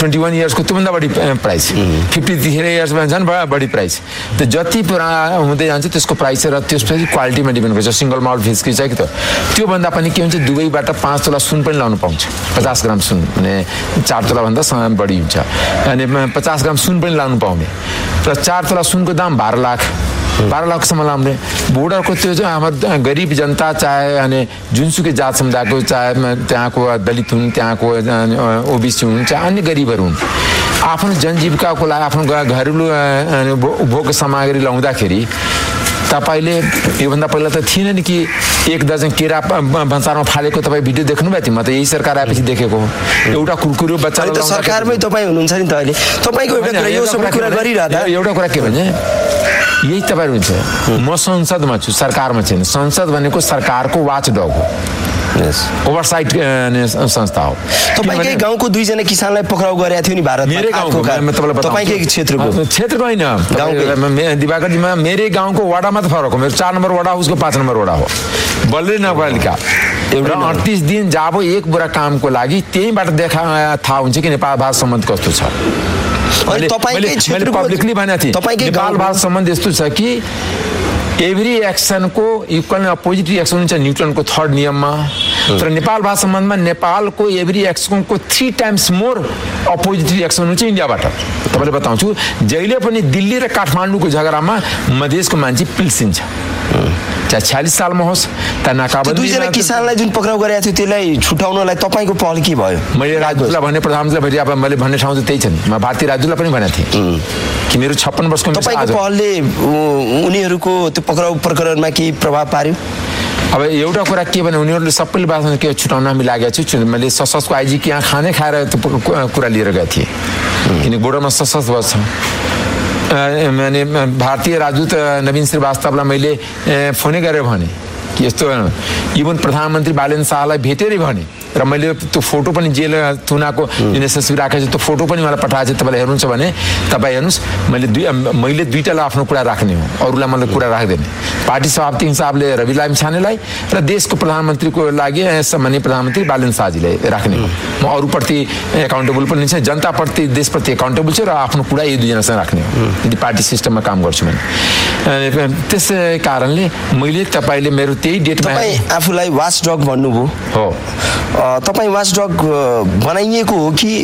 21 इयर्सको त्योभन्दा बढी प्राइस, 53 इयर्समा झन् बढी प्राइस। त्यो जति पुरानो हुँदै जान्छ त्यसको प्राइस र त्यसपछि क्वालिटीमा डिपेन्ड गर्छ। सिङ्गल माल्ट व्हिस्की चाहिँ कि त त्योभन्दा पनि के हुन्छ, दुबईबाट 5 तोला सुन पनि लाउनु पाउँछ, 50 ग्राम सुन, भने 4 तोलाभन्दा बढी हुन्छ, अनि 50 ग्राम सुन पनि लाउनु पाउने। र 4 तोला सुनको दाम 12 लाखसम्म लाउने। बोर्डरको त्यो चाहिँ हाम्रो गरिब जनता, चाहे अनि जुनसुकै जात समुदायको, चाहे त्यहाँको दलित हुन्, त्यहाँको ओबिसी हुन्, चाहे अन्य गरिबहरू हुन्, आफ्नो जनजीविकाको लागि आफ्नो घरेलु उपभोग सामग्री ल्याउँदाखेरि तपाईँले योभन्दा पहिला त थिएन नि कि 1 दर्जन केरा भन्सारमा फालेको तपाईँ भिडियो देख्नुभएको थियो? म त यही सरकार आएपछि देखेको हो। एउटा कुरकुरे बच्चा सरकारमै तपाईँ हुनुहुन्छ नि त अहिले, तपाईँको यो सबै कुरा गरिरहँदा एउटा कुरा के भने यही तपाईँहरू हुन्छ। म संसदमा छु, सरकारमा छैन। संसद भनेको सरकारको वाचडग हो, ओभरसाइट संस्था हो। तपाईँकै गाउँको 2 जना किसानलाई पक्राउ गरेको थियो नि भारतमा। मेरै गाउँको, तपाईँकै क्षेत्रको होइन, दिवाकरजीमा मेरै गाउँको वडामा त फरक हो। मेरो 4 नम्बर वडा, उसको 5 नम्बर वडा हो, बल्लै नगरपालिका। एउटा 38 दिन जाबो एक बुरा कामको लागि त्यहीँबाट थाहा हुन्छ कि नेपाल भारत सम्बन्ध कस्तो छ। मैले पब्लिकली भनेको थिएँ, नेपाल भारत सम्बन्ध यस्तो छ कि एभ्री एक्सनको इक्वल अपोजिट रिएक्सन हुन्छ न्युटनको 3rd नियममा। तर नेपाल भारत सम्बन्धमा नेपालको every एक्सनको 3 times more opposite reaction हुन्छ इन्डियाबाट। तपाईँले बताउँछु, जहिले पनि दिल्ली र काठमाडौँको झगडामा मधेसको मान्छे पिल्सिन्छ, चाहे 46 सालमा होस्, त्यहाँ नाकाबन्दी। 2 जना किसानलाई जुन पक्राउ गरेको थियो त्यसलाई छुटाउनलाई तपाईँको पहल के भयो? मैले राजदूतलाई भने, प्रधानमन्त्रीलाई भने, अब मैले भन्ने ठाउँ चाहिँ त्यही छ नि। म भारतीय राजदूतलाई पनि भनेको थिएँ कि मेरो 56 वर्षको तपाईँको पहलले उनीहरूको त्यो पक्राउ प्रकरणमा के प्रभाव पार्यो? अब एउटा कुरा के भने, उनीहरूले सबैले बाँच्न के छुटाउन हामी लागेको छु। मैले सशस्त्रको आइजी कि यहाँ खानै खाएर त्यो कुरा लिएर गएको थिएँ, किनकि बोर्डरमा सशस्त्र बस्छ। अनि भारतीय राजदूत नवीन श्रीवास्तवलाई मैले फोनै गरेर भने कि यस्तो, इभन प्रधानमन्त्री बालेन्द्र शाहलाई भेटेरै भने, र मैले त्यो फोटो पनि जेल थुनाको जुन एसएसबी राखेको छु त्यो फोटो पनि मलाई पठाएको छ। तपाईँलाई हेर्नुहुन्छ भने तपाईँ हेर्नुहोस्, मैले 2टालाई आफ्नो कुरा राख्ने हो, अरूलाई मैले कुरा राख्दैन। पार्टी सभापति हिसाबले रवि लामिछानेलाई र देशको प्रधानमन्त्रीको लागि सम्माननीय प्रधानमन्त्री बालेन्द्र शाहजीलाई राख्ने हो। म अरूप्रति एकाउन्टेबल पनि छ, जनताप्रति, देशप्रति एकाउन्टेबल छु, र आफ्नो कुरा यी 2 जनासँग राख्ने हो यदि पार्टी सिस्टममा काम गर्छु भने। त्यसै कारणले मैले तपाईँले मेरो त्यही डेटमा, तपाईँ आफूलाई वाचडग भन्नुभयो हो, तपाईँ वाचडग बनाइएको हो कि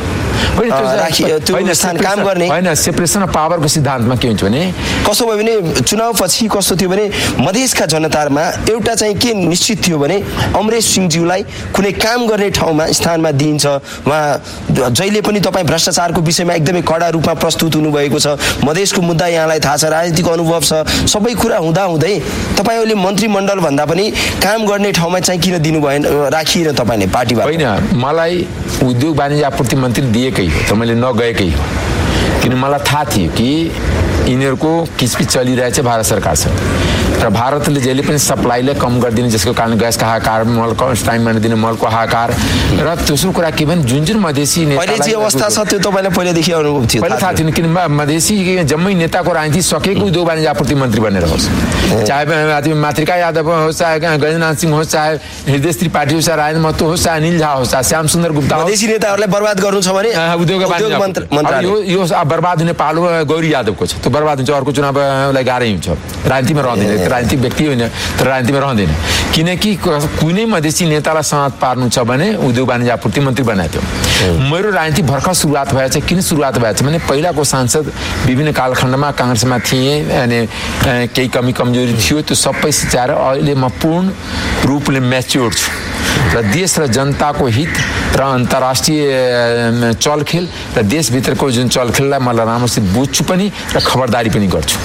त्यो स्थान काम गर्ने? होइन, सेपरेसन अफ पावरको सिद्धान्तमा के हुन्छ भने, कस्तो भयो भने चुनाव पछि कस्तो थियो भने मधेसका जनतामा एउटा चाहिँ के निश्चित थियो भने अमरेश सिंहज्यूलाई कुनै काम गर्ने ठाउँमा स्थानमा दिइन्छ। उहाँ जहिले पनि तपाईँ भ्रष्टाचारको विषयमा एकदमै कडा रूपमा प्रस्तुत हुनुभएको छ, मधेसको मुद्दा यहाँलाई थाहा छ, राजनीतिक अनुभव छ, सबै कुरा हुँदाहुँदै तपाईँ अहिले मन्त्रीमण्डल भन्दा पनि काम गर्ने ठाउँमा चाहिँ किन दिनु भएन, राखिएन तपाईँले पार्टीबाट? होइन, मलाई उद्योग वाणिज्य आपूर्ति मन्त्री दिएकै हो, तर मैले नगएकै हो, किन मलाई थाहा थियो कि यिनीहरूको किचपिच चलिरहेछ भारत सरकारसँग, र भारतले जहिले पनि सप्लाईलाई कम गरिदिने, जसको कारण ग्यासको हाहाकार, मलको टाइममा नदिने मलको हाहाकार, र दोस्रो कुरा के भने जुन मधेसी नेतालाई अवस्था छ त्यो तपाईँलाई पहिलेदेखि अनुभव थियो? पहिला थाहा थिएन, किन मधेसी जम्मै नेताको राजनीति सकेको उद्योग वाणिज्य आपूर्ति मन्त्री बनेर होस्, चाहे मातृका यादव होस्, चाहे गजेन्द्रनाथ सिंह होस्, चाहे हृदय त्रिपाठी होस्, चाहे राजेन्द्र महतो होस्, चाहे अनिल झा होस्, चाहे श्याम सुन्दर गुप्ता होस्, मधेसी नेताहरूलाई बर्बाद गर्नु छ भने उद्योग मन्त्रालय यो बर्बाद हुने पालो गौरी यादवको छ, त्यो बर्बाद हुन्छ, अर्को चुनावलाई गाह्रै हुन्छ, राजनीतिमा रहँदैन, राजनीतिक व्यक्ति होइन तर राजनीतिमा रहँदैन, किनकि कुनै मधेसी नेतालाई समात पार्नु छ भने उद्योग वाणिज्य आपूर्ति मन्त्री बनाएको थियो। मेरो राजनीति भर्खर सुरुवात भएछ। किन सुरुवात भएछ भने पहिलाको सांसद विभिन्न कालखण्डमा काङ्ग्रेसमा थिएँ, अनि केही कमी कमजोरी थियो, त्यो सबै सिचाएर अहिले म पूर्ण रूपले म्याच्योर छु र देश र जनताको हित र अन्तर्राष्ट्रिय चलखेल र देशभित्रको जुन चलखेललाई मलाई राम्रोसित बुझ्छु पनि र खबरदारी पनि गर्छु।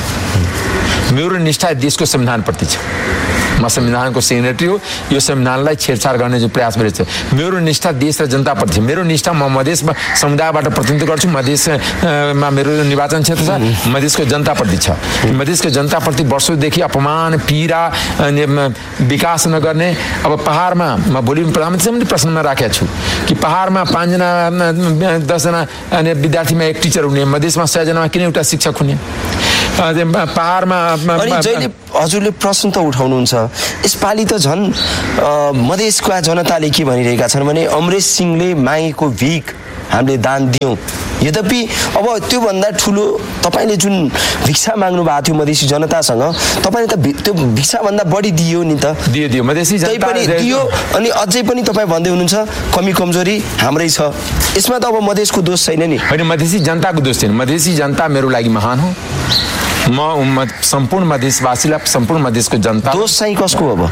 मेरो निष्ठा देशको संविधानप्रति छ, म संविधानको सेक्रेटरी हो, यो संविधानलाई छेडछाड गर्ने जो प्रयास गरेको छ। मेरो निष्ठा देश र जनताप्रति छ। मेरो निष्ठा म मधेसमा समुदायबाट प्रतिनिधित्व गर्छु, मधेसमा मेरो निर्वाचन क्षेत्र छ, मधेसको जनताप्रति छ। मधेसको जनताप्रति वर्षौँदेखि अपमान, पीडा, विकास नगर्ने, अब पहाडमा म भोलि प्रधानमन्त्रीसँग पनि प्रश्नमा राखेको छु कि पहाडमा 5 जना 10 जना अनि विद्यार्थीमा 1 टिचर हुने, मधेसमा 100 जनामा किन एउटा शिक्षक हुने? पहाडमा जहिले हजुरले प्रश्न त उठाउनुहुन्छ, यसपालि त झन् मधेसका जनताले के भनिरहेका छन् भने अमरेश सिंहले मागेको भिख हामीले दान दियौँ। यद्यपि अब त्योभन्दा ठुलो तपाईँले जुन भिक्षा माग्नु भएको थियो मधेसी जनतासँग, तपाईँले त त्यो भिक्षाभन्दा बढी दियो नि त। दियो मधेसी जनता पनि दियो, अनि अझै पनि तपाईँ भन्दै हुनुहुन्छ कमी कमजोरी हाम्रै छ। यसमा त अब मधेसको दोष छैन नि। होइन, मधेसी जनताको दोष छैन। मधेसी जनता मेरो लागि महान हो। म सम्पूर्ण मधेसवासीलाई, सम्पूर्ण मधेसको जनता। दोष चाहिँ कसको अब?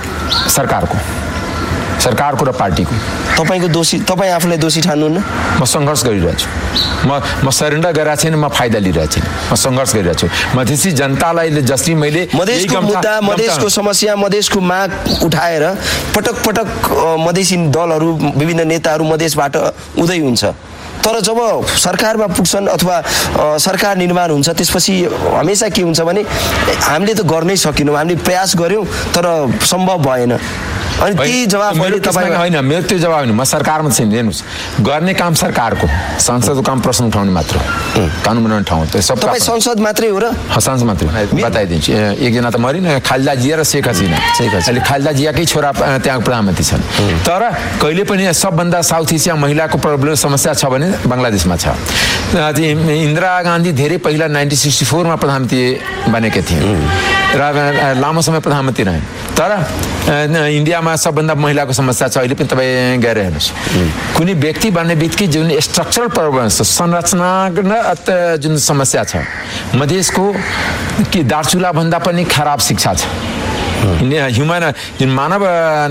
सरकारको र पार्टीको। तपाईँको दोषी, तपाईँ आफूलाई दोषी ठान्नुहुन्न? म सङ्घर्ष गरिरहेको छु। म सरेन्डर गरिरहेको छैन, म फाइदा लिइरहेको छैन। म सङ्घर्ष गरिरहेको छु। मधेसी जनतालाई जसरी मैले मधेसको मुद्दा, मधेसको समस्या, मधेसको माग उठाएर पटक पटक मधेसी दलहरू, विभिन्न नेताहरू मधेसबाट उदय हुन्छ। तर जब सरकारमा पुग्छन् अथवा सरकार निर्माण हुन्छ, त्यसपछि हमेसा के हुन्छ भने हामीले त गर्नै सकेनौँ, हामीले प्रयास गऱ्यौँ तर सम्भव भएन। अनि त्यही जवाब मैले तपाईँ होइन, मेरो त्यो जवाब होइन। म सरकारमा छैन। हेर्नुहोस्, गर्ने काम सरकारको, संसदको काम प्रश्न उठाउने मात्र हो, कानुन बनाउने ठाउँ। त्यो सब तपाईँ संसद मात्रै हो र? संसद मात्रै। बताइदिन्छु, एकजना त मरिन, खालिदा जिया र शेख हसिना। अहिले खालिदा जियाकै छोरा त्यहाँको प्रधानमन्त्री छन्। तर कहिले पनि सबभन्दा साउथ एसिया महिलाको प्रब्लम समस्या छ भने बङ्गलादेशमा छ। इन्दिरा गान्धी धेरै पहिला 1964 प्रधानमन्त्री बनेका थिए र लामो समय प्रधानमन्त्री रहे। तर इन्डियामा सबभन्दा महिलाको समस्या छ। अहिले पनि तपाईँ गएर हेर्नुहोस्, कुनै व्यक्ति बन्ने बित्तिकै जुन स्ट्रक्चरल प्रब्लम छ, संरचनागत जुन समस्या छ, मधेसको कि दार्चुला भन्दा पनि खराब शिक्षा छ। ह्युमन जुन मानव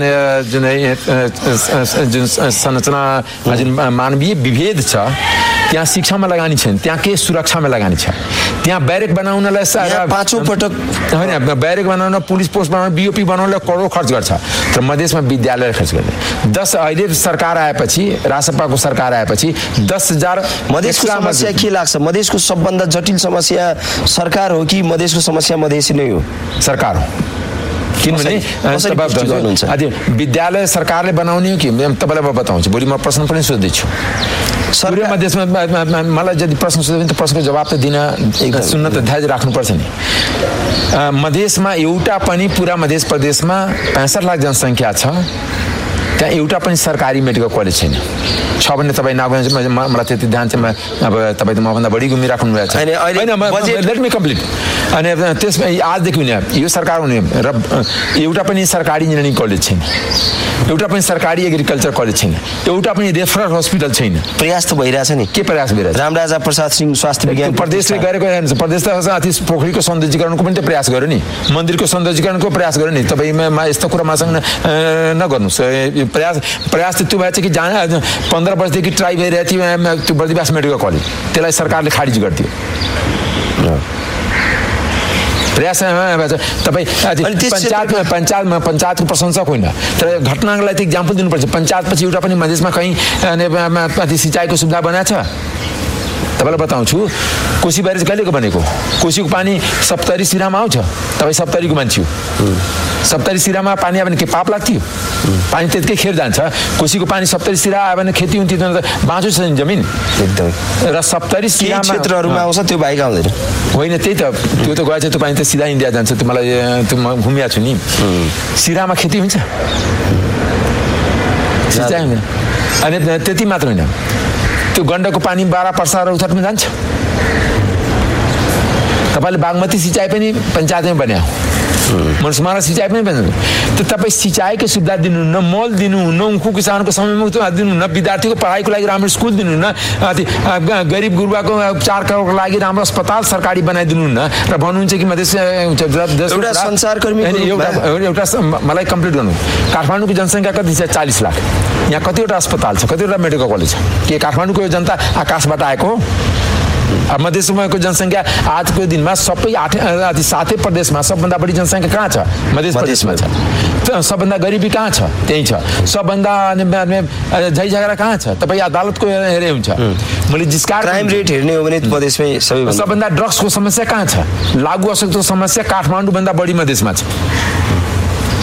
जुन संरचना, जुन मानवीय विभेद छ, त्यहाँ शिक्षामा लगानी छैन, त्यहाँ के सुरक्षामा लगानी छ। त्यहाँ ब्यारेक बनाउनलाई 5औं पटक होइन, ब्यारेक बनाउन, पुलिस पोस्ट बनाउन, बीओपी बनाउनलाई करोड खर्च गर्छ। तर मधेसमा विद्यालय खर्च गर्ने 10, अहिले सरकार आएपछि, राजसपाको सरकार आएपछि 10,000। मधेसको समस्या के लाग्छ? मधेसको सबभन्दा जटिल समस्या सरकार हो कि मधेसको समस्या मधेसी नै हो? सरकार हो। किनभने विद्यालय सरकारले बनाउने हो कि तपाईँलाई म बताउँछु। भोलि म प्रश्न पनि सोध्दैछु। पूरै मधेसमा मलाई यदि प्रश्न सोध्यो भने त प्रश्नको जवाब त दिन, सुन्न त धैर्य राख्नुपर्छ नि। मधेसमा एउटा पनि, पुरा मधेस प्रदेशमा 65 लाख जनसङ्ख्या छ, त्यहाँ एउटा पनि सरकारी मेडिकल कलेज छैन। छ भने तपाईँ नगएपछि मलाई त्यति ध्यान चाहिँ, अब तपाईँ त मभन्दा बढी घुमिराख्नु भएको छ। Let me complete. अनि त्यसमा आजदेखि हुने यो सरकार हुने र एउटा पनि सरकारी इन्जिनियरिङ कलेज छैन, एउटा पनि सरकारी एग्रिकल्चर कलेज छैन, एउटा पनि रेफरल हस्पिटल छैन। प्रयास त भइरहेछ नि। के प्रयास भइरहेछ? रामराजा प्रसाद सिंह स्वास्थ्य विज्ञान प्रदेशले गरेको हेर्नुहोस्, प्रदेश त अति पोखरीको सौन्दर्यीकरणको पनि त प्रयास गर्यो नि, मन्दिरको सौन्दर्यीकरणको प्रयास गर्यो नि। तपाईँमा यस्तो कुरा मसँग नगर्नुहोस्। प्रयास त त्यो भएछ कि जहाँ 15 वर्षदेखि ट्राई भइरहेको थियो त्यो बर्दिवास मेडिकल कलेज, त्यसलाई सरकारले खारिज गरिदियो। प्रयास तपाईँ पञ्चायतको प्रशंसक होइन, तर घटनालाई त इक्जाम्पल दिनुपर्छ। पञ्चायतपछि एउटा पनि मधेसमा कहीँ सिँचाइको सुविधा बनाएको छ? तपाईँलाई बताउँछु, कोशी ब्यारेज कहिलेको बनेको? कोशीको पानी सप्तरी सिरामा आउँछ। तपाईँ सप्तरीको मान्छे हो, सप्तरी सिरामा पानी आयो भने के पाप लाग्थ्यो? पानी त्यतिकै खेर जान्छ। कोशीको पानी सप्तरी सिरा आयो भने खेती हुन्थ्यो, बाँझो छ नि जमिन एकदमै। र सप्तरी सिरामा क्षेत्रहरूमा आउँछ, त्यो बाहेक आउँदैन। होइन, त्यही त, त्यो त गएछ, त्यो पानी त सिधा इन्डिया जान्छ। त्यो मलाई म घुमिएको छु नि। सिरामा खेती हुन्छ, सिँचाइ हुँदैन। अनि त्यति मात्र होइन, त्यो गण्डकको पानी 12 पर्सा र उथाटमा जान्छ। तपाईँले बागमती सिँचाइ पनि पञ्चायतमै बनायो, मनसुमारा सिँचाइ पनि बनायो। त्यो तपाईँ सिँचाइको सुविधा दिनुहुन्न, मल दिनुहुन्न, उखु किसानको समयमा दिनुहुन्न, विद्यार्थीको पढाइको लागि राम्रो स्कुल दिनुहुन्न, गरिब गुरुबाको उपचारको लागि राम्रो अस्पताल सरकारी बनाइदिनुहुन्न र भन्नुहुन्छ कि मधेस एउटा सञ्चारकर्मी एउटा। मलाई कम्प्लिट गर्नु। काठमाडौँको जनसङ्ख्या कति छ? 40 लाख। यहाँ कतिवटा अस्पताल छ, कतिवटा मेडिकल कलेज छ? के काठमाडौँको जनता आकाशबाट आएको हो? अब मधेसको जनसङ्ख्या आजको दिनमा सबै 7 प्रदेशमा सबभन्दा बढी जनसङ्ख्या कहाँ छ? मधेस प्रदेशमा छ। सबभन्दा गरिबी कहाँ छ? त्यही छ। सबभन्दा झै झगडा कहाँ छ? तपाईँ अदालतको हेरे हुन्छ। मैले जिसका क्राइम रेट हेर्ने हो भने मधेसमै सबभन्दा ड्रग्सको समस्या कहाँ छ? लागु असक्तको समस्या काठमाडौँभन्दा बढी मधेसमा छ।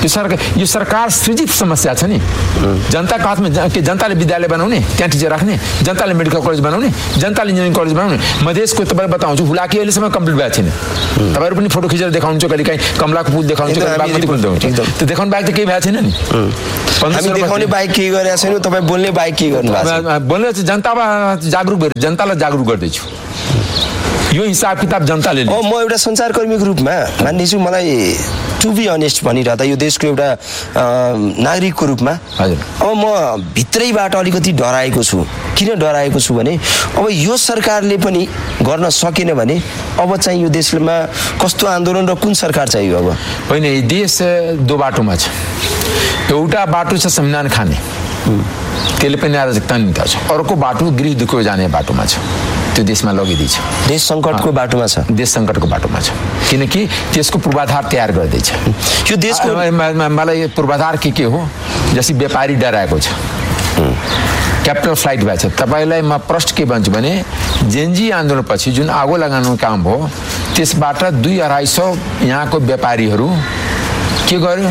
यो सरकार सृजित समस्या छ नि। जनताको हातमा के जनताले विद्यालय बनाउने, त्यहाँ टिचर राख्ने, जनताले मेडिकल कलेज बनाउने, जनताले इन्जिनियरिङ कलेज बनाउने। मधेसको तपाईँलाई बताउँछु हुलाकी अहिलेसम्म कम्प्लिट भएको छैन। तपाईँहरू पनि फोटो खिचेर देखाउनुहुन्छ, कहिले काहीँ कमलाको पुल देखाउनुहुन्छ, बागमती पुल देखाउनुहुन्छ। त्यो देखाउनु बाहेक त केही भएको छैन नि। हामी देखाउने बाहेक केही गरेका छैनौँ, तपाईँ बोल्ने बाहेक के गर्नु भएको छ? बोल्ने जनतामा जागरुक भएर जनतालाई जागरुक गर्दैछु। यो हिसाब किताब जनताले म एउटा सञ्चारकर्मीको रूपमा मान्नेछु, मलाई टु बी अनेस्ट भनिरहँदा यो देशको एउटा नागरिकको रूपमा अब म भित्रैबाट अलिकति डराएको छु। किन डराएको छु भने अब यो सरकारले पनि गर्न सकेन भने अब चाहिँ यो देशमा कस्तो आन्दोलन र कुन सरकार चाहियो? अब होइन, देश दो बाटोमा छ। एउटा बाटो छ संविधान खाने, त्यसले पनि अराजकता निम्ता छ। अर्को बाटो गृह दुखो जाने बाटोमा छ, त्यो देशमा लगिदिन्छ। देश सङ्कटको बाटोमा छ। देश सङ्कटको बाटोमा छ, किनकि त्यसको पूर्वाधार तयार गर्दैछ। यो देशको मलाई पूर्वाधार के हो? जस्तै व्यापारी डराएको छ, क्यापिटल फ्लाइट भएको छ। तपाईँलाई म प्रश्न के भन्छु भने जेएनजी आन्दोलनपछि जुन आगो लगाउनु काम भयो, त्यसबाट 200-250 यहाँको व्यापारीहरू के गर्यो?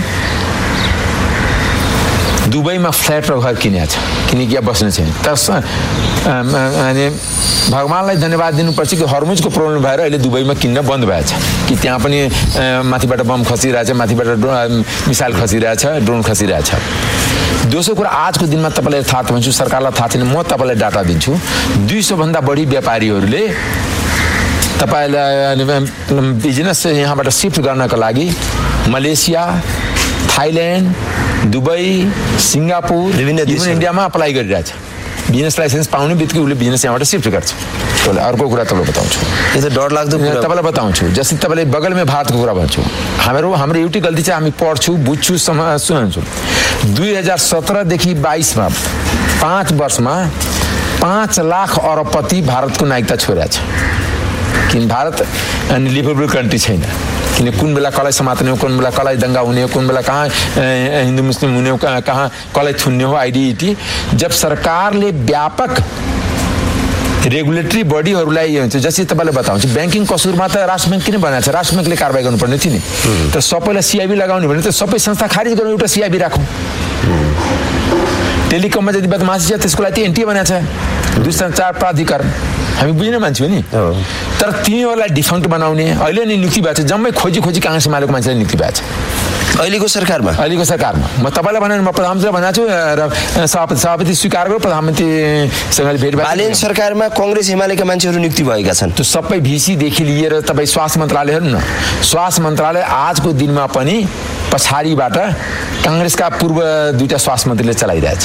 दुबईमा फ्ल्याट र घर किनेको छ, किनकि यहाँ बस्नु छैन। अनि भगवान्लाई धन्यवाद दिनुपर्छ कि हर्मुजको प्रब्लम भएर अहिले दुबईमा किन्न बन्द भएको छ, कि त्यहाँ पनि माथिबाट बम खसिरहेछ, माथिबाट मिसाइल खसिरहेछ, ड्रोन खसिरहेछ। दोस्रो कुरा, आजको दिनमा तपाईँलाई थाहा भन्छु, सरकारलाई थाहा छैन, म तपाईँलाई डाटा दिन्छु। 200 भन्दा बढी व्यापारीहरूले तपाईँलाई बिजनेस यहाँबाट सिफ्ट गर्नको लागि मलेसिया, थाइल्यान्ड, दुबई, सिङ्गापुर, विभिन्न इन्डियामा अप्लाई गरिरहेछ। बिजनेस लाइसेन्स पाउने बित्तिकै उसले बिजनेस यहाँबाट सिफ्ट गर्छ। अर्को कुरा तपाईँलाई बताउँछु, यो त डरलाग्दो तपाईँलाई बताउँछु। जस्तै तपाईँले बगलमै भारतको कुरा भन्छु, हाम्रो एउटै गल्ती चाहिँ हामी पढ्छु, बुझ्छु, सुन्छु। 2017देखि 22मा 5 वर्षमा 5 लाख अरबपति भारतको नागरिकता छोडेको छ। किन भारत अनि लिभेबल कन्ट्री छैन, किन कुन बेला कसलाई समात्ने हो, कुन बेला कसलाई दङ्गा हुने हो, कुन बेला कहाँ हिन्दू मुस्लिम हुने हो, कहाँ कसलाई थुन्ने हो, आइडिटी। जब सरकारले व्यापक रेगुलेटरी बडीहरूलाई हुन्छ, जस्तै तपाईँलाई बताउँछु, ब्याङ्किङ कसुरमा त राष्ट्र ब्याङ्क किन बनाएको छ? राष्ट्र ब्याङ्कले कारबाही गर्नुपर्ने थियो नि। तर सबैलाई सिआइबी लगाउने भने त सबै संस्था खारिज गर्नु, एउटा सिआइबी राखौँ। टेलिकममा जति बदमासी छ त्यसको लागि एनटिए बनाएको छ, दूरसञ्चार प्राधिकरण। हामी बुझ्ने मान्छे हो नि। तर तिनीहरूलाई डिफङ्क्ट बनाउने अहिले नि नियुक्ति भएको छ, जम्मै खोजी काङ्ग्रेस एमालेको मान्छेलाई नियुक्ति भएको छ अहिलेको सरकारमा। म तपाईँलाई भने म प्रधानमन्त्री भनेको छु र सभापति स्वीकार गर्नु, प्रधानमन्त्रीसँग भेट भयो। हालैको सरकारमा काङ्ग्रेस एमालेका मान्छेहरू नियुक्ति भएका छन्। त्यो सबै भिसीदेखि लिएर तपाईँ स्वास्थ्य मन्त्रालय हेर्नु न। स्वास्थ्य मन्त्रालय आजको दिनमा पनि पछाडिबाट काङ्ग्रेसका पूर्व 2टा स्वास्थ्य मन्त्रीले चलाइरहेछ।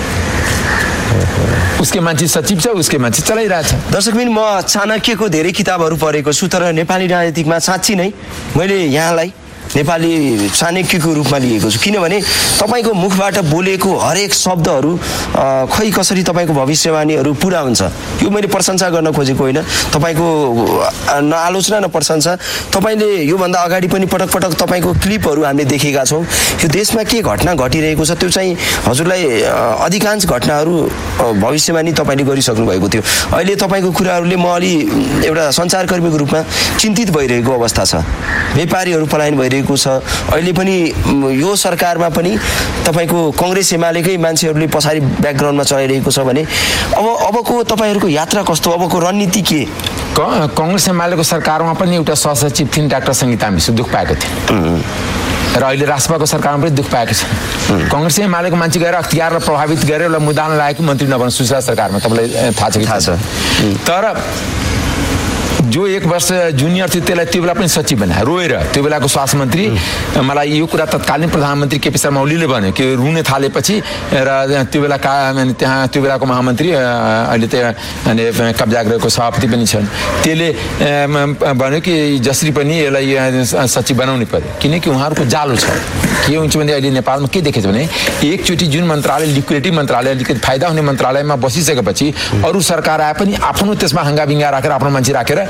उसके मान्छे सचिव छ, उसके मान्छे चलाइरहेछ। दर्शकबिन, म चाणक्यको धेरै किताबहरू पढेको छु, तर नेपाली राजनीतिकमा साँच्ची नै मैले यहाँलाई नेपाली चाणक्यको रूपमा लिएको छु। किनभने तपाईँको मुखबाट बोलेको हरेक शब्दहरू खै कसरी तपाईँको भविष्यवाणीहरू पुरा हुन्छ, यो मैले प्रशंसा गर्न खोजेको होइन। तपाईँको न आलोचना न प्रशंसा। तपाईँले योभन्दा अगाडि पनि पटक पटक तपाईँको क्लिपहरू हामीले देखेका छौँ। यो देशमा के घटना घटिरहेको छ त्यो चाहिँ हजुरलाई अधिकांश घटनाहरू भविष्यवाणी तपाईँले गरिसक्नु भएको थियो। अहिले तपाईँको कुराहरूले म अलि एउटा सञ्चारकर्मीको रूपमा चिन्तित भइरहेको अवस्था छ। व्यापारीहरू पलायन भइरहेको छ। अहिले पनि यो सरकारमा पनि तपाईँको काङ्ग्रेस एमालेकै मान्छेहरूले पछाडि ब्याकग्राउन्डमा चलाइरहेको छ भने अबको तपाईँहरूको यात्रा कस्तो, अबको रणनीति के? काङ्ग्रेस एमालेको सरकारमा पनि एउटा सहसचिव थिइन् डाक्टर सङ्गीता मिश्र, दुःख पाएको थिए। र अहिले राष्ट्रपतिको सरकारमा पनि दुःख पाएको छ। काङ्ग्रेस एमालेको मान्छे गएर अख्तियारलाई प्रभावित गरेर एउटा मुद्दा लागेको मन्त्री नबन्नु सुशीला सरकारमा, तपाईँलाई थाहा छ कि? थाहा छ। तर जो 1 वर्ष जुनियर थियो त्यसलाई त्यो बेला पनि सचिव बनायो रोएर। त्यो बेलाको स्वास्थ्य मन्त्री, मलाई यो कुरा तत्कालीन प्रधानमन्त्री केपी शर्मा ओलीले भन्यो कि रुने थालेपछि र त्यो बेला त्यहाँ त्यो बेलाको महामन्त्री अहिले त्यहाँ कब्जा गरेको सभापति पनि छन्, त्यसले भन्यो कि जसरी पनि यसलाई सचिव बनाउनै पर्यो, किनकि उहाँहरूको जालो छ। के हुन्छ भने अहिले नेपालमा के देखेछ भने एकचोटि जुन मन्त्रालय लिक्विडिटी मन्त्रालय, अलिकति फाइदा हुने मन्त्रालयमा बसिसकेपछि अरू सरकार आए पनि आफ्नो त्यसमा हङ्गाबिङ्गा राखेर आफ्नो मान्छे राखेर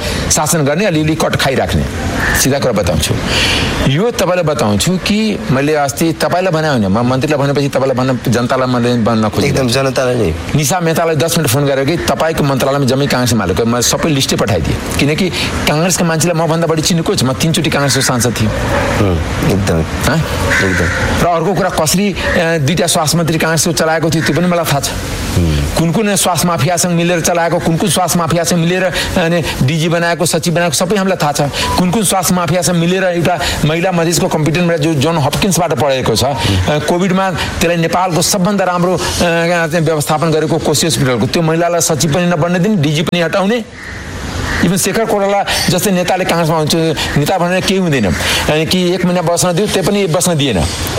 शासन गर्ने, अलिअलि कट खाइराख्ने। सिधा कुरा बताउँछु, यो तपाईँलाई बताउँछु कि मैले अस्ति तपाईँलाई भने होइन, म मन्त्रीलाई भनेपछि तपाईँलाई भन्न जनतालाई मैले भन्न खोजेँ, एकदम जनतालाई नै। निशा मेहतालाई 10 मिनट फोन गरेर कि तपाईँको मन्त्रालयमा जम्मै काङ्ग्रेस मालेको म सबै लिस्टै पठाइदिएँ, किनकि काङ्ग्रेसका मान्छेलाई मभन्दा बढी चिनेको छु। म 3 चोटि काङ्ग्रेसको सांसद थिएँ। एकदम एकदम। र अर्को कुरा, कसरी 2टा स्वास्थ्य मन्त्री काङ्ग्रेसको चलाएको थियो त्यो पनि मलाई थाहा छ। कुन कुन स्वास्थ्य माफियासँग मिलेर चलाएको, कुन कुन स्वास्थ्य माफियासँग मिलेर डिजी बनाएको, सचिव बनाएको सबै हामीलाई थाहा छ। कुन कुन स्वास्थ्य माफियासँग मिलेर एउटा महिला मधेसको कम्पिटेन्ट जो जोन हपकिन्सबाट पढेको छ, कोभिडमा त्यसलाई नेपालको सबभन्दा राम्रो व्यवस्थापन गरेको कोशी हस्पिटलको त्यो महिलालाई सचिव पनि नबन्ने दिने, डिजी पनि हटाउने। इभन शेखर कोइराला जस्तै नेताले काङ्ग्रेसमा हुन्छ, नेता भनेर केही हुँदैन कि 1 महिना बस्न दियो, त्यो पनि बस्न दिएन।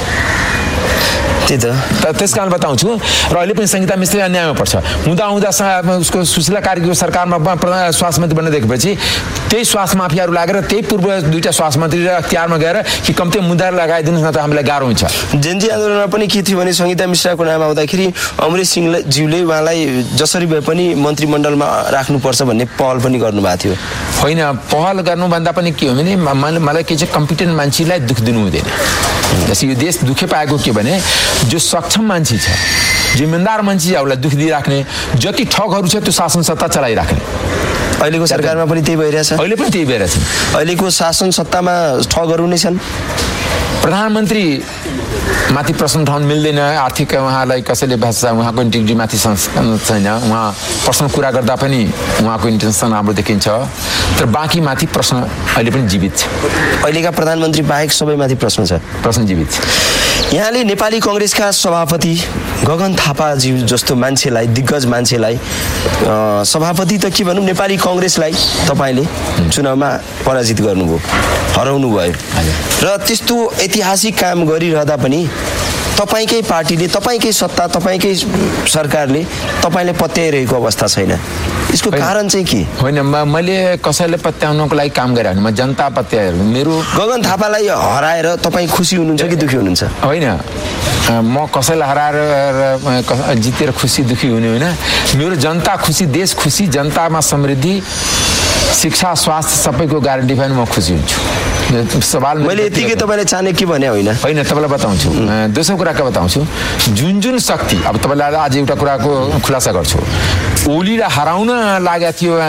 त्यस कारण बताउँछु। र अहिले पनि संगीता मिश्री अन्यायमा पर्छ। हुँदा उसको सुशीला कार्कीको सरकारमा प्रधान स्वास्थ्य मन्त्री बन्न देखेपछि त्यही स्वास्थ्य माफियाहरू लागेर त्यही पूर्व 2टा स्वास्थ्य मन्त्री अख्तियारमा गएर कि कम्ती मुद्दा लगाइदिनुहोस् न त हामीलाई गाह्रो हुन्छ। जेन्जी आन्दोलनमा पनि के थियो भने संगीता मिश्राको नाम आउँदाखेरि अमरेश सिंहज्यूले उहाँलाई जसरी भए पनि मन्त्रीमण्डलमा राख्नुपर्छ भन्ने पहल पनि गर्नुभएको थियो। होइन, पहल गर्नुभन्दा पनि के हो भने मलाई के चाहिँ कम्पिटेन्ट मान्छेलाई दुःख दिनु हुँदैन। जस्तै यो देश दुःखै पाएको के भने जो सक्षम मान्छे छ, जिम्मेदार मान्छे छ, उसलाई दुःख दिइराख्ने, जति ठगहरू छ त्यो शासन सत्ता चलाइराख्ने। अहिलेको सरकारमा पनि त्यही भइरहेछ। अहिले पनि त्यही भइरहेछ। अहिलेको शासन सत्तामा ठगहरू नै छन्। प्रधानमन्त्री माथि प्रश्न उठाउनु मिल्दैन। आर्थिक उहाँलाई कसैले भाषा उहाँको इन्टिग्रिटी माथि छैन। उहाँ प्रश्न कुरा गर्दा पनि उहाँको इन्टेन्सन राम्रो देखिन्छ, तर बाँकी माथि प्रश्न अहिले पनि जीवित छ। अहिलेका प्रधानमन्त्री बाहेक सबैमाथि प्रश्न छ, प्रश्न जीवित छ। यहाँले नेपाली कङ्ग्रेसका सभापति गगन थापाज्यू जस्तो मान्छेलाई, दिग्गज मान्छेलाई, सभापति त के भनौँ, नेपाली कङ्ग्रेसलाई तपाईँले चुनावमा पराजित गर्नुभयो, हराउनु भयो। र त्यस्तो ऐतिहासिक काम गरिरहँदा पनि तपाईँकै पार्टीले, तपाईँकै सत्ता, तपाईँकै सरकारले तपाईँलाई पत्याइरहेको अवस्था छैन। यसको कारण चाहिँ के? होइन, मैले कसैले पत्याउनको लागि काम गरेँ, म जनता पत्याएर। मेरो गगन थापालाई हराएर तपाईँ खुसी हुनुहुन्छ कि दुःखी हुनुहुन्छ? होइन, म कसैलाई हराएर जितेर खुसी दुःखी हुने होइन। मेरो जनता खुसी, देश खुसी, जनतामा समृद्धि, शिक्षा, स्वास्थ्य सबैको ग्यारेन्टी भयो भने म खुसी हुन्छु। सवाल मैले यतिकै तपाईँलाई चाहने के भने होइन, तपाईँलाई बताउँछु। दोस्रो कुरा के बताउँछु, जुन शक्ति, अब तपाईँलाई आज एउटा कुराको खुलासा गर्छु। ओलीलाई हराउन लागेको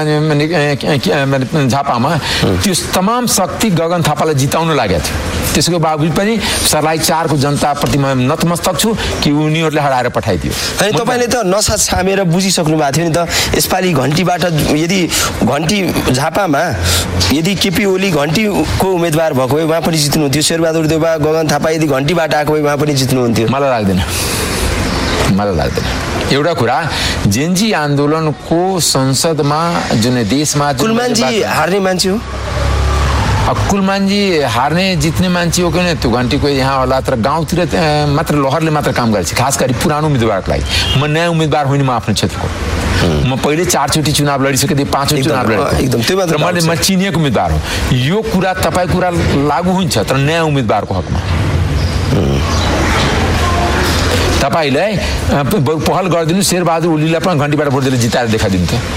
थियो झापामा, त्यो तमाम शक्ति गगन थापालाई जिताउन लागेको थियो। त्यसको बावजुद पनि सरलाई 4 को जनताप्रति म नतमस्तक छु कि उनीहरूले हराएर पठाइदियो। अनि तपाईँले त नसा छामेर बुझिसक्नु भएको थियो नि त। यसपालि घन्टीबाट, यदि घन्टी झापामा यदि केपी ओली घन्टीको उम्मेदवार भएको भए उहाँ पनि जित्नुहुन्थ्यो, शेरबहादुर देउवा, गगन थापा यदि घन्टीबाट आएको भए उहाँ पनि जित्नुहुन्थ्यो। मलाई लाग्दैन। एउटा कुरा, जेन्जी आन्दोलनको संसदमा जुन देशमा कुलमानजी हार्ने मान्छे हो। कुलमानजी हार्ने जित्ने मान्छे हो कि त्यो घन्टीको यहाँ होला, तर गाउँतिर मात्र लहरले मात्र काम गरेछ, खास गरी पुरानो उम्मेदवारको लागि। म नयाँ उम्मेदवार होइन, म आफ्नो क्षेत्रको। म पहिले 4 चोटि चुनाव लडिसकेँ, 5 चोटि चुनाव लडेको। म चिनिएको उम्मेदवार हो। यो कुरा तपाईँ कुरा लागू हुन्छ, तर नयाँ उम्मेदवारको हकमा। तपाईँलाई पहल गरिदिनु, शेरबहादुर ओलीलाई पनि घन्टीबाट भोट दिएर जिताएर देखाइदिनु थियो।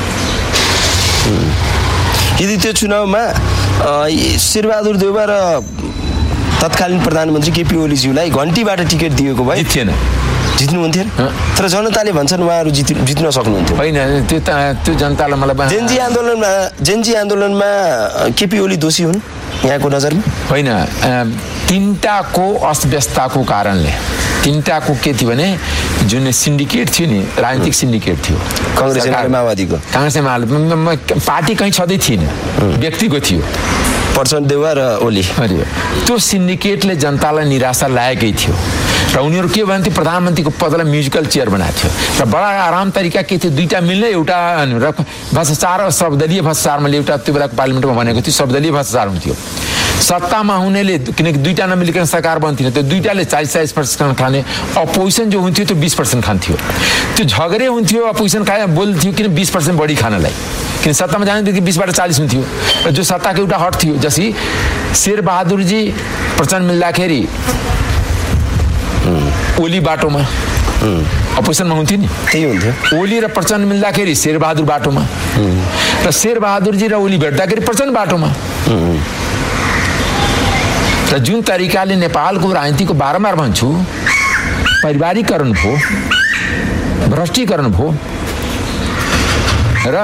यदि त्यो चुनावमा शेरबहादुर देउवा र तत्कालीन प्रधानमन्त्री केपी ओलीज्यूलाई घन्टीबाट टिकट दिएको भए थिएन, जित्नुहुन्थ्यो। तर जनताले भन्छन् उहाँहरू जित्न सक्नुहुन्थ्यो। होइन, त्यो जनतालाई मलाई जेन्जी आन्दोलनमा केपी ओली दोषी हुन् यहाँको नजरमा? होइन, 3टाको अस्तव्यस्तताको कारणले। 3टाको के थियो भने जुन सिन्डिकेट थियो नि, राजनीतिक सिन्डिकेट थियो काङ्ग्रेस माओवादीको। पार्टी कहीँ छँदै थिएन, व्यक्तिको थियो, प्रचण्ड देउवा र ओली। त्यो सिन्डिकेटले जनतालाई निराशा लागेकै थियो र उनीहरू के भन्थे, प्रधानमन्त्रीको पदलाई म्युजिकल चेयर बनाएको थियो र बडा आराम तरिका के थियो, 2टा मिल्ने, एउटा भ्रष्टाचार, सर्वदलीय भ्रष्टाचार। मैले एउटा त्यो बेलाको पार्लिमेन्टमा भनेको थियो, सर्वदलीय भ्रष्टाचार हुन्थ्यो। सत्तामा हुनेले, किनकि 2टा नमिलिकन सरकार बन्थेन, त्यो 2टाले 40-40% खाने, अपोजिसन जो हुन्थ्यो त्यो 20% खान्थ्यो। त्यो झगडे हुन्थ्यो, अपोजिसन बोल्थ्यो किन 20% बढी खानलाई, किन सत्तामा जाने बित्तिकै 20बाट 40 हुन्थ्यो। र जो सत्ताको एउटा हट थियो, जसरी शेरबहादुरजी प्रचण्ड मिल्दाखेरि ओली बाटोमा, अपोजिसनमा हुन्थ्यो नि, त्यही हुन्थ्यो। ओली र प्रचण्ड मिल्दाखेरि शेरबहादुर बाटोमा र शेरबहादुरजी र ओली भेट्दाखेरि प्रचण्ड बाटोमा। र जुन तरिकाले नेपालको राजनीतिको बारम्बार भन्छु पारिवारिकरण भयो, भ्रष्टीकरण भयो र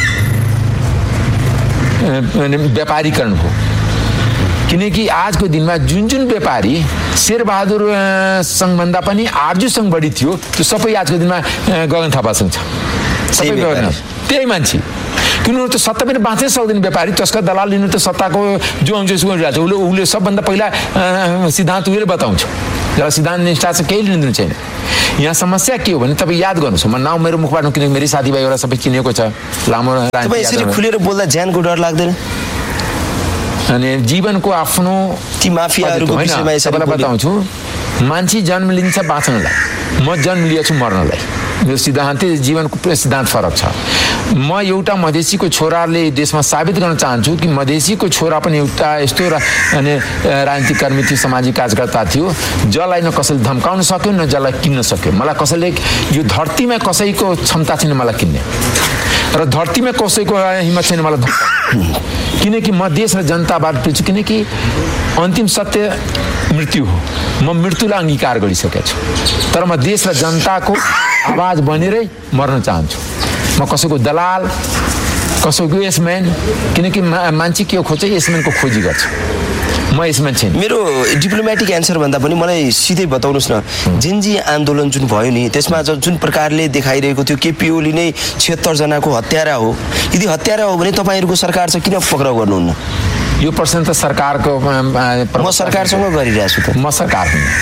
व्यापारीकरण भयो। किनकि आजको दिनमा जुन व्यापारी शेरबहादुर सँगभन्दा पनि आर्जुसँग बढी थियो, त्यो सबै आजको दिनमा गगन थापासँग छ। सबै त्यही मान्छे, किनभने त सत्ता पनि बाँच्नै सक्दैन व्यापारी, त्यसका दलाल लिनु त सत्ताको जो आउँछ उसको गरिरहेको छ। उसले सबभन्दा पहिला सिद्धान्त उसले बताउँछ, जसलाई सिद्धान्त निष्ठा चाहिँ केही लिनु छैन। यहाँ समस्या के हो भने तपाईँ याद गर्नुहोस्, म नाउँ मेरो मुखबाट किनकि मेरो साथीभाइहरू सबै चिनेको छ, लामो खुलेर बोल्दा ज्यानको डर लाग्दैन? अनि जीवनको आफ्नो ती माफियाहरूको विषयमा सबैलाई बताउँछु, मान्छे जन्म लिन्छ बाँच्नलाई, म जन्म लिएछु मर्नलाई। यो सिद्धान्तै जीवनको सिद्धान्त फरक छ। म एउटा मधेसीको छोराले देशमा साबित गर्न चाहन्छु कि मधेसीको छोरा पनि एउटा यस्तो अनि राजनीतिक कर्मी थियो, सामाजिक कार्यकर्ता थियो, जसलाई न कसैले धम्काउन सक्यो न जसलाई किन्न सक्यो। मलाई कसैले यो धरतीमा कसैको क्षमता छैन मलाई किन्ने, र धरतीमा कसैको हिम्मत छैन मलाई धम्काउने। किनकि म देश र जनताबाट पिछु, किनकि अन्तिम सत्य मृत्यु हो। म मृत्युलाई अंगीकार गरिसकेको छु, तर म देश र जनताको आवाज बनेरै मर्न चाहन्छु। म कसैको दलाल, कसैको यसम्यान, किनकि मान्छे के खोज्छ, यसम्यानको खोजी गर्छ। म यसम्यान छैन। मेरो डिप्लोमेटिक एन्सर भन्दा पनि मलाई सिधै बताउनुहोस् न, जेनजी आन्दोलन जुन भयो नि, त्यसमा जुन प्रकारले देखाइरहेको थियो केपी ओली नै 76 जनाको हत्यारा हो, यदि हत्यारा हो भने तपाईँहरूको सरकार चाहिँ किन पक्राउ गर्नुहुन्न? यो प्रश्न त सरकारको, म सरकारसँग गरिरहेको छु। त म सरकार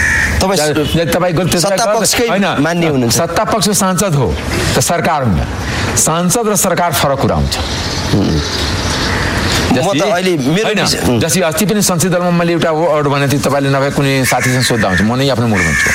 मान्ने हुनुहुन्छ? सत्ता पक्ष सांसद हो त सरकार हुन्न। सांसद र सरकार फरक कुरा हुन्छ। जस्तै अस्ति पनि संसदीय दलमा मैले एउटा वर्ड भनेको थिएँ, तपाईँले नभए कुनै साथीसँग सोद्धा हुन्छ, म नै आफ्नो मुड भन्छु।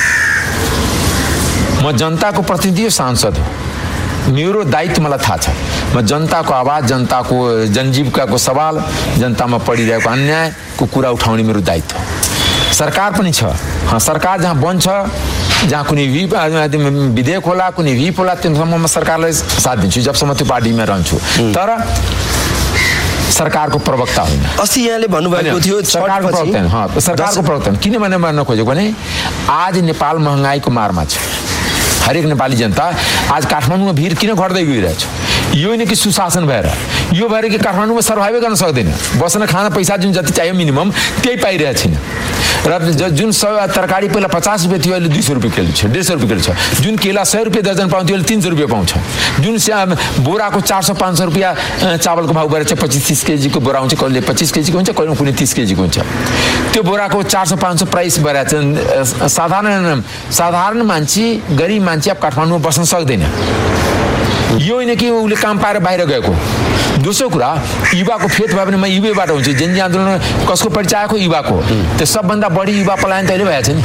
म जनताको प्रतिनिधि हो, सांसद हो। मेरो दायित्व मलाई थाहा छ। म जनताको आवाज, जनताको जनजीविकाको सवाल, जनतामा पडिरहेको अन्यायको कुरा उठाउने मेरो दायित्व। सरकार पनि छ। सरकार जहाँ बन्छ, जहाँ कुनै विधेयक होला, कुनै विप होला, त्यसम्म म सरकारलाई साथ दिन्छु, जबसम्म त्यो पार्टीमा रहन्छु। तर सरकारको प्रवक्ता होइन। अस्ति यहाँले भन्नुभएको थियो सरकारको प्रवक्ता, सरकारको प्रवक्ता। किन भन्न खोजेको भने आज नेपाल महँगाईको मारमा छ। हरेक नेपाली जनता आज काठमाडौँमा भिड किन घट्दै गइरहेछ? यो होइन कि सुशासन भएर, यो भएर कि काठमाडौँमा सर्भाइभै गर्न सक्दैन, बस्न खान पैसा जुन जति चाहियो मिनिमम त्यही पाइरहेको छैन। र जुन तरकारी पहिला 50 रुपियाँ थियो, अहिले 200 रुपियाँ किलो छ, 150 रुपियाँ किलो छ। जुन केला 100 रुपियाँ दर्जन पाउँथ्यो, अहिले 300 रुपियाँ पाउँछ। जुन बोराको 400-500 रुपियाँ चावलको भाउ गरेर 25-30 केजीको बोरा हुन्छ, कहिले 25 केजीको हुन्छ, कहिले कुनै 30 केजीको हुन्छ। त्यो बोराको 400-500 प्राइस बढाएको छ। साधारण मान्छे, गरिब मान्छे अब काठमाडौँमा बस्न सक्दैन। यो होइन कि उसले काम पाएर बाहिर गएको। दोस्रो कुरा, युवाको फेद भयो भने म युवाबाट हुन्छु। जेनजी आन्दोलन कसको परिचय आएको? युवाको। त्यो सबभन्दा बढी युवा पलायन त अहिले भएको छ नि।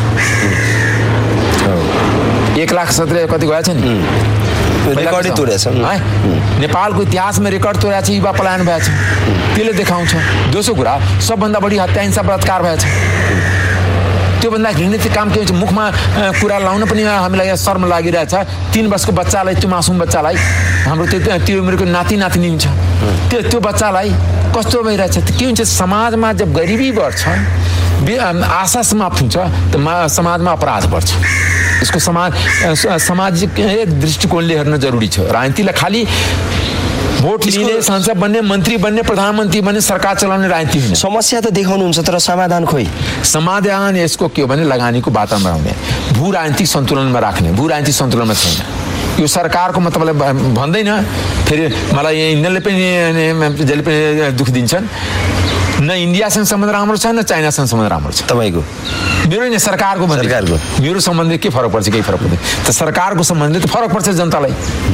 1,17,000 कति गएको छ नि, रेकर्डै तोडेको छ है। नेपालको इतिहासमा रेकर्ड तोडेको छ, युवा पलायन भएको छ, त्यसले देखाउँछ। दोस्रो कुरा, सबभन्दा बढी हत्या हिंसा बलात्कार भएको छ। त्योभन्दा घृणित काम के हुन्छ? मुखमा कुरा लाउन पनि हामीलाई शर्म लागिरहेछ। 3 वर्षको बच्चालाई, त्यो मासुम बच्चालाई, हाम्रो त्यो उमेरको नाति नातिनी हुन्छ, त्यो बच्चालाई कस्तो भइरहेछ? के हुन्छ? समाजमा जब गरिबी बढ्छ, आशा समाप्त हुन्छ, त समाजमा अपराध बढ्छ। यसको सामाजिक दृष्टिकोणले हेर्न जरुरी छ। राजनीतिलाई खालि भोट लिने, सांसद बन्ने, मन्त्री बन्ने, प्रधानमन्त्री बन्ने, सरकार चलाउने राजनीति होइन। समस्या त देखाउनुहुन्छ, तर समाधान खोइ? समाधान यसको के हो भने लगानीको वातावरण बनाउने, भू राजनीतिक सन्तुलनमा राख्ने। भू राजनीतिक सन्तुलनमा छैन यो सरकारको। म तपाईँलाई भन्दैन, फेरि मलाई यिनीहरूले पनि जसले पनि दुःख दिन्छन्। न इन्डियासँग सम्बन्ध राम्रो छ, न चाइनासँग सम्बन्ध राम्रो छ। तपाईँको? मेरो नि सरकारको मेरो सम्बन्धले के फरक पर्छ? केही फरक पर्दैन। त सरकारको सम्बन्धले त फरक पर्छ जनतालाई।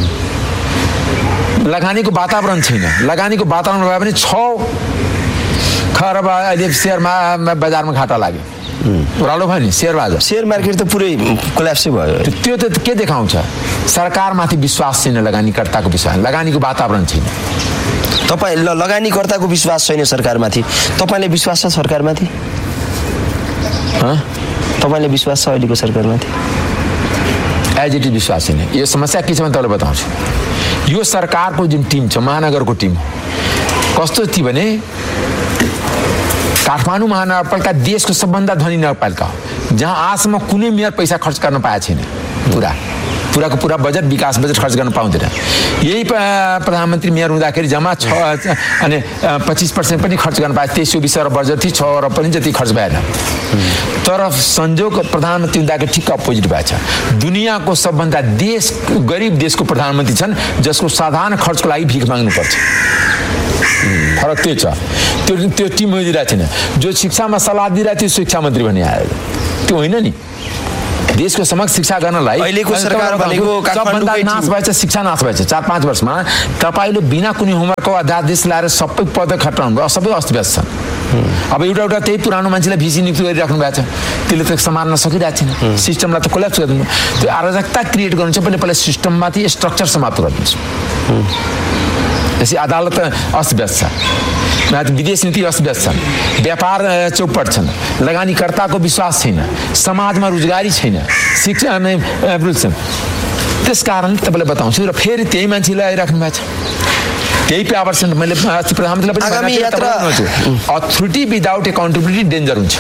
लगानीको वातावरण छैन। लगानीको वातावरण भयो भने 6 खरब अहिले सेयरमा बजारमा घाटा लाग्यो, ओह्रालो भयो नि सेयर बजार। सेयर मार्केट त पुरै कोल्याप्सै भयो। त्यो त के देखाउँछ? सरकारमाथि विश्वास छैन, लगानीकर्ताको विश्वास, लगानीको वातावरण छैन। तपाईँ लगानीकर्ताको विश्वास छैन सरकारमाथि, तपाईँले विश्वास छ सरकारमाथि? तपाईँले विश्वास छ अहिलेको सरकारमाथि? एज इट इज विश्वास छैन। यो समस्या के छ भने तपाईँलाई बताउँछु। यो सरकारको जुन टिम छ, महानगरको टिम कस्तो थियो भने काठमाडौँ महानगरपालिका देशको सबभन्दा धनी नगरपालिका हो, जहाँ आजसम्म कुनै मेयर पैसा खर्च गर्न पाएको छैन। पुराको पुरा बजेट, विकास बजेट खर्च गर्न पाउँदैन। यही प्रधानमन्त्री मेयर हुँदाखेरि जम्मा 25% पनि खर्च गर्न पाए। 23-24 अरब बजेट थियो, 6 अरब पनि जति खर्च भएन। तर संजोग प्रधानमन्त्री हुँदाखेरि ठिक्क अपोजिट भएछ। दुनियाँको सबभन्दा गरिब देशको प्रधानमन्त्री छन् जसको साधारण खर्चको लागि भिख माग्नुपर्छ। फरक त्यो छ। त्यो टिम दिइरहेको छैन। जो शिक्षामा सल्लाह दिइरहेको थियो शिक्षा मन्त्री भने आयो, त्यो होइन नि। देशको समक्ष शिक्षा गर्नलाई अहिलेको सरकार भनेको सबभन्दा नाश भएछ, शिक्षा नाश भएछ। 4-5 वर्षमा तपाईँले बिना कुनै होमवर्कको अध्यादेश ल्याएर सबै पद खटाउनु भयो, सबै अस्तव्यस्त छन्। अब एउटा त्यही पुरानो मान्छेलाई भिसी नियुक्त गरिराख्नु भएको छ, त्यसले त सम्हाल्न सकिरहेको छैन। सिस्टमलाई त कोल्याप्स गरिदिनु। त्यो अराजकता क्रिएट गर्नु चाहिँ पहिला सिस्टममाथि स्ट्रक्चर समाप्त गरिदिनुहोस्। त्यसै अदालत अस्तव्यस्त छ, विदेश नीति अस्तव्यस्त छन्, व्यापार चौपट छन्, लगानीकर्ताको विश्वास छैन, समाजमा रोजगारी छैन, शिक्षा नै छन्। त्यस कारण तपाईँलाई बताउँछु। र फेरि त्यही मान्छेलाई आइराख्नु भएको छ, त्यही पावर सेन्टर। मैले अस्ति प्रधानमन्त्रीलाई पनि अथोरिटी विदाउट एकाउन्टेबिलिटी डेन्जर हुन्छ।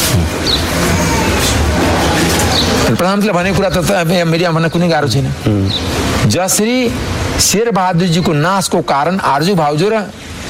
प्रधानमन्त्रीले भनेको कुरा त मिडियामा भन्न कुनै गाह्रो छैन। जसरी शेरबहादुरजीको नाशको कारण आर्जु भाउजू र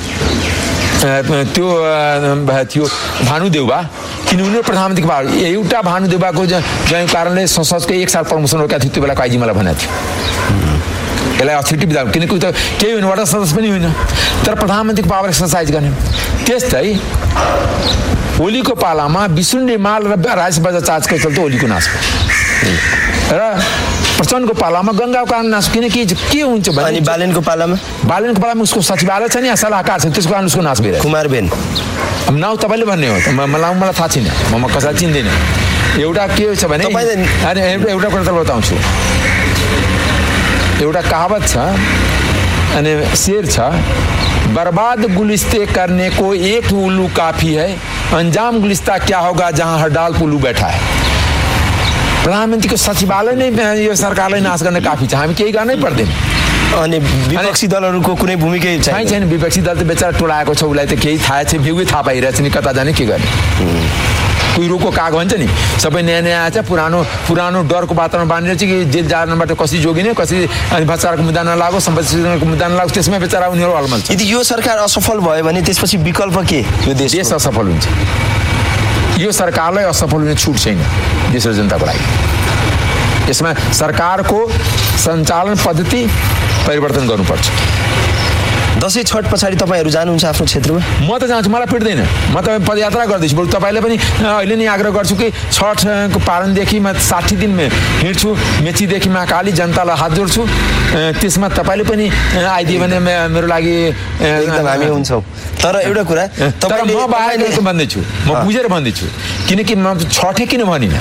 त्यो थियो भानुदेउबा, किनभने प्रधानमन्त्रीको पावर एउटा भानुदेउबाको जय कारणले संसदको 1 साल प्रमोसन रोकेको थियो। त्यो बेला काइजी मलाई भनेको थियो यसलाई अथोरिटी विधान, किनकि त केही होइन, वडा सदस्य पनि होइन, तर प्रधानमन्त्रीको पावर एक्सर्साइज गर्ने। त्यस्तै ओलीको पालामा विष्णु रिमाल र राजेश बजाजको चलते ओलीको नाश भयो, र प्रचण्डको पालामा गङ्गाको कारण नाश। किनकि के हुन्छ भने बालेनको पालामा उसको सचिवालय छ नि, सल्लाहकार छ, त्यसको कारण उसको नाश भइरहेको। कुमारबेन अब नाउँ तपाईँले भन्ने हो, मलाई थाहा छैन, म कसैलाई चिन्दैन। एउटा के छ भने एउटा कुरा त बताउँछु। एउटा कहावत छ अनि शेर छ, बर्बाद गुलिस्ते करने को एक उल्लू काफी है, अंजाम गुलिस्ता क्या होगा जहाँ हर डाल पुल्लू बैठा है। प्रधानमन्त्रीको सचिवालय नै यो सरकारलाई नाश गर्ने काफी छ, हामी केही गर्नै पर्दैन। अनि विपक्षी दलहरूको कुनै भूमिकै छैन। विपक्षी दल त बेचारा टोलाएको छ, उसलाई त केही थाहा छैन, बिउै थाहा पाइरहेछ नि, कता जाने के गर्ने। कुहिरोको काग भन्छ नि, सबै नयाँ आएछ, पुरानो डरको वातावरण बाँधिरहेछ कि जेल जानबाट कसरी जोगिने, कसरी भ्रष्टाचारको मुद्दा नलागो, सम्पत्तिको मुद्दा नलागो, त्यसमै बेचारा उनीहरू अलमल्छ। यदि यो सरकार असफल भयो भने त्यसपछि विकल्प के? यो देश असफल हुन्छ। यो सरकारलाई असफल हुने छुट छैन देश र जनताको लागि। यसमा सरकारको सञ्चालन पद्धति परिवर्तन गर्नुपर्छ। दसैँ छठ पछाडि तपाईँहरू जानुहुन्छ आफ्नो क्षेत्रमा? म त जान्छु, मलाई पिट्दैन। म त पदयात्रा गर्दैछु। बरु तपाईँले पनि अहिले नै आग्रह गर्छु कि छठको पारणदेखि म 60 दिन हिँड्छु, मेचीदेखि महाकाली, जनतालाई हात जोड्छु। त्यसमा तपाईँले पनि आइदियो भने मेरो लागि एकदम हामी हुन्छौँ। तर एउटा कुरा म बाहेक भन्दैछु, म बुझेर भन्दैछु। किनकि म छठै किन भनिनँ,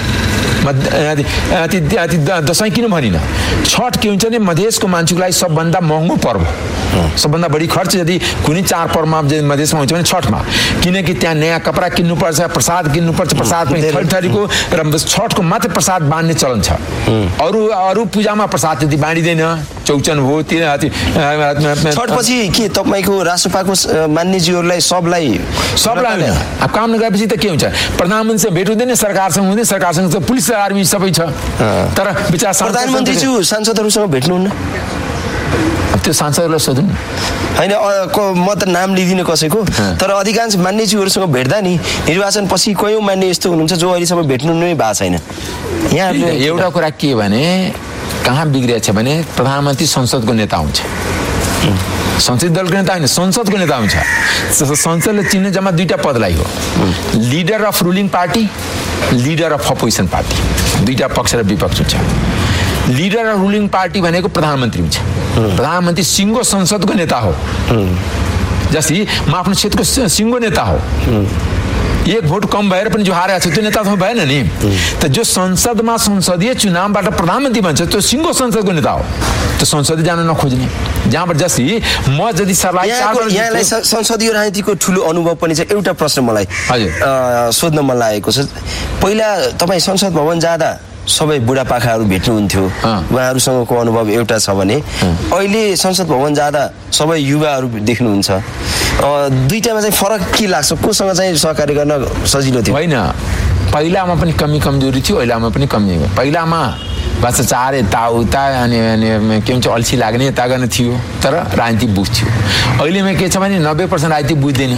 दसैँ किन भनिनँ? छठ के हुन्छ भने मधेसको मान्छेको लागि सबभन्दा महँगो पर्व, सबभन्दा बढी खर्च यदि कुनै चाडपर्वमा मधेसमा हुन्छ भने छठमा। किनकि त्यहाँ नयाँ कपडा किन्नुपर्छ, प्रसाद किन्नुपर्छ, प्रसाद पनि थरीथरीको, र छठको मात्र प्रसाद बाँड्ने चलन छ। अरू पूजामा प्रसाद त्यति बाँडिँदैन। चौचन हो, छठपछि के तपाईँको राष्ट्रपाको मान्यजीहरूलाई सबलाई अब काम नगरेपछि त के हुन्छ? प्रधानमन्त्रीसँग भेट हुँदैन, सरकारसँग हुँदैन, सरकारसँग त पुलिस आर्मी सबै छ। तर विचार प्रधानमन्त्रीज्यू सांसदहरूसँग भेट्नुहुन्न? त्यो सांसदहरूलाई सोध्नु होइन, म त नाम लिदिनँ कसैको, तर अधिकांश मान्यज्यूहरूसँग भेट्दा नि निर्वाचन पछि कयौँ मान्य यस्तो हुनुहुन्छ जो अहिलेसम्म भेट्नु नै भएको छैन। यहाँ एउटा कुरा के भने कहाँ बिग्रिएको छ भने प्रधानमन्त्री संसदको नेता हुन्छ, संसदीय दलको नेता होइन, संसदको नेता हुन्छ। संसदले चिन्ने जम्मा 2टा पदलाई हो, leader of ruling party, leader of opposition party. 2टा पक्ष र विपक्ष हुन्छ। लिडर अफ रुलिङ पार्टी भनेको प्रधानमन्त्री हुन्छ। प्रधानमन्त्री सिङ्गो संसदको नेता हो। जस्तै म आफ्नो क्षेत्रको सिङ्गो नेता हो, 1 भोट कम भएर पनि जो हारेको छ त्यो नेता त भएन नि। त जो संसदमा संसदीय चुनावबाट प्रधानमन्त्री भन्छ त्यो सिङ्गो संसदको नेता हो। त्यो संसदीय जान नखोज्ने, जहाँबाट जस्तै म यदि यहाँलाई संसदीय राजनीतिको ठुलो अनुभव पनि छ। एउटा प्रश्न मलाई सोध्न मन लागेको छ। पहिला तपाईँ संसद भवन जाँदा सबै बुढापाकाहरू भेट्नुहुन्थ्यो उहाँहरूसँगको अनुभव एउटा छ भने अहिले संसद भवन जाँदा सबै युवाहरू देख्नुहुन्छ दुईटामा चाहिँ फरक के लाग्छ कोसँग चाहिँ सहकार्य गर्न सजिलो थियो होइन पहिलामा पनि कमी कमजोरी थियो अहिलेमा पनि कमी पहिलामा भ्रष्टाचार यताउता अनि के भन्छ अल्छी लाग्ने यता गर्न थियो तर राजनीति बुझ्थ्यो अहिलेमा के छ भने 90% राजनीति बुझ्दैन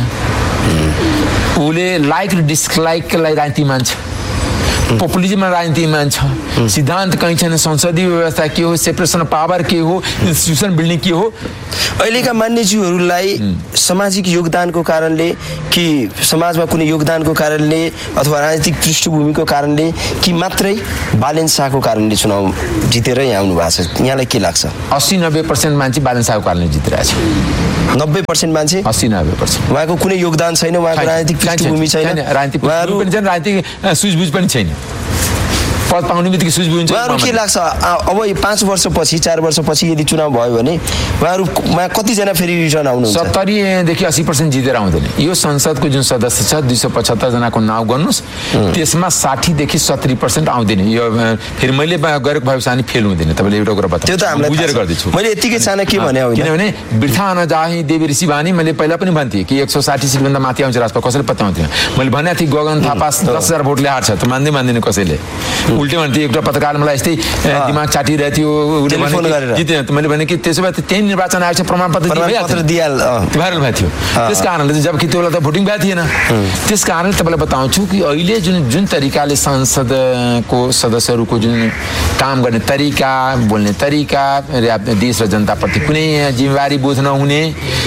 उसले लाइक र डिसलाइकलाई राजनीति मान्छ पपुलिज्ममा राजनीति मान्छ सिद्धान्त कहीँ छैन संसदीय व्यवस्था के हो सेपरेसन अफ पावर के हो इन्स्टिट्युसन बिल्डिङ के हो अहिलेका मान्यज्यूहरूलाई सामाजिक योगदानको कारणले कि समाजमा कुनै योगदानको कारणले अथवा राजनीतिक पृष्ठभूमिको कारणले कि मात्रै बालेन शाहको कारणले चुनाव जितेर यहाँ आउनु भएको छ यहाँलाई के लाग्छ 80-90% मान्छे बालेन शाहको कारणले जितिरहेछ 90% मान्छे 80-90% उहाँको कुनै योगदान छैन उहाँको राजनीतिक पृष्ठभूमि छैन उहाँहरू पनि छैन राजनीतिक सुझबुझ पनि छैन पद पाउने बित्तिकै सुझबुझ उहाँहरू के लाग्छ अब 5 वर्षपछि 4 वर्षपछि यदि चुनाव भयो भने उहाँहरूमा कतिजना फेरि रिटर्न आउनुहुन्छ 70 देखि 80% जितेर आउँदैन यो संसदको जुन सदस्य छ 275 जनाको नाउँ गर्नुस् त्यसमा 60 देखि 70% आउँदैन यो फेरि मैले गरेको भविष्यवाणी फेल हुँदैन तपाईले एउटा कुरा बताउँ त्यो त हामीलाई बुझेर गर्दैछु मैले यतिकै चाहना के भने होइन किनभने बिर्था नजाही देवी ऋषि वाणी मैले पहिला पनि भन्थे कि 160 सिट भन्दा माथि आउँछ राजपा कसैले पत्याउँथ्यो मैले भनेको थिएँ गगन थापा 10,000 भोटले हार्छ त मान्दैन कसैले उल्टे भन्थे एउटा पत्रकार मलाई यस्तै दिमाग चाटिरहेको थियो जिते मैले भने कि त्यसो भए त्यही निर्वाचन आयोग चाहिँ प्रमाणपत्र भाइरल भएको थियो त्यस कारणले जबकि त्यो बेला त भोटिङ भएको थिएन त्यस कारणले तपाईँलाई बताउँछु कि अहिले जुन तरिकाले संसदको सदस्यहरूको जुन काम गर्ने तरिका बोल्ने तरिका देश र जनताप्रति कुनै जिम्मेवारी बोध नहुने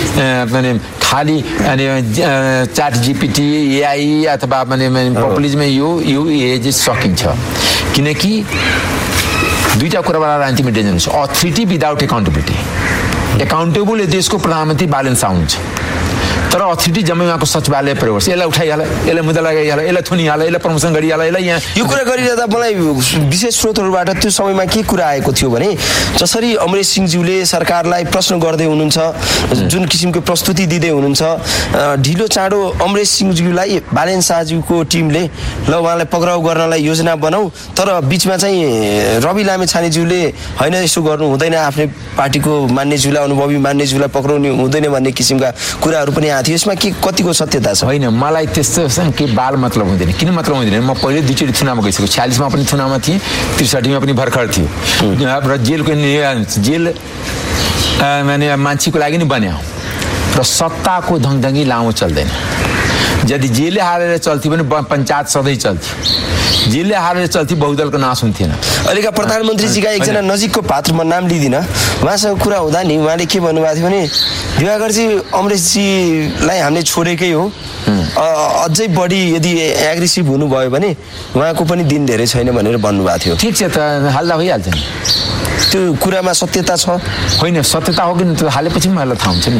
खाली च्याट जीपीटी एआई अथवा पपुलिज्म यो एज सकिन्छ किनकि दुईटा कुराबाट राजनीतिमा डेन्जर छ अथोरिटी विदाउट एकाउन्टेबिलिटी एकाउन्टेबल देशको प्रधानमन्त्री बालेन शाह हुन्छ तर अथोरिटी जम्मै उहाँको सचिवालय प्रयोग गर्छ यसलाई उठाइहाल यसलाई मुद्दा लगाइहाल यसलाई थुनिहाल यसलाई प्रमोसन गरिहाल यसलाई यहाँ यो कुरा गरिरहँदा मलाई विशेष स्रोतहरूबाट त्यो समयमा के कुरा आएको थियो भने जसरी अमरेश सिंहज्यूले सरकारलाई प्रश्न गर्दै हुनुहुन्छ जुन किसिमको प्रस्तुति दिँदै हुनुहुन्छ ढिलो चाँडो अमरेश सिंहज्यूलाई बालेन शाहज्यूको टिमले ल उहाँलाई पक्राउ गर्नलाई योजना बनाऊ तर बिचमा चाहिँ रवि लामेछानेज्यूले होइन यसो गर्नु हुँदैन आफ्नै पार्टीको मान्यज्यूलाई अनुभवी मान्यज्यूलाई पक्राउनु हुँदैन भन्ने किसिमका कुराहरू पनि थियो यसमा के कतिको सत्यता छ होइन मलाई त्यस्तो के बाल मतलब हुँदैन किन मतलब हुँदैन म पहिले दुईचोटि चुनावमा गइसकेको 46 मा पनि चुनावमा थिएँ 63 मा पनि भर्खर थियो र जेल माने मान्छेको लागि नि बन्यो र सत्ताको धङधङी लामो चल्दैन यदि जेलले हारेर चल्थ्यो भने पञ्चायत सधैँ चल्थ्यो जेलले हारेर चल्थ्यो बहुदलको नाश हुन्थेन अहिलेका प्रधानमन्त्रीजीका एकजना नजिकको पात्र म नाम लिदिनँ उहाँसँग कुरा हुँदा नि उहाँले के भन्नुभएको थियो भने दिवाकरजी अमरेशजीलाई हामीले छोडेकै हो अझै बढी यदि एग्रेसिभ हुनुभयो भने उहाँको पनि दिन धेरै छैन भनेर भन्नुभएको थियो ठिक छ त हाल्दा भइहाल्छ नि त्यो कुरामा सत्यता छ होइन सत्यता हो कि हालेपछि मलाई थाहा हुन्छ नि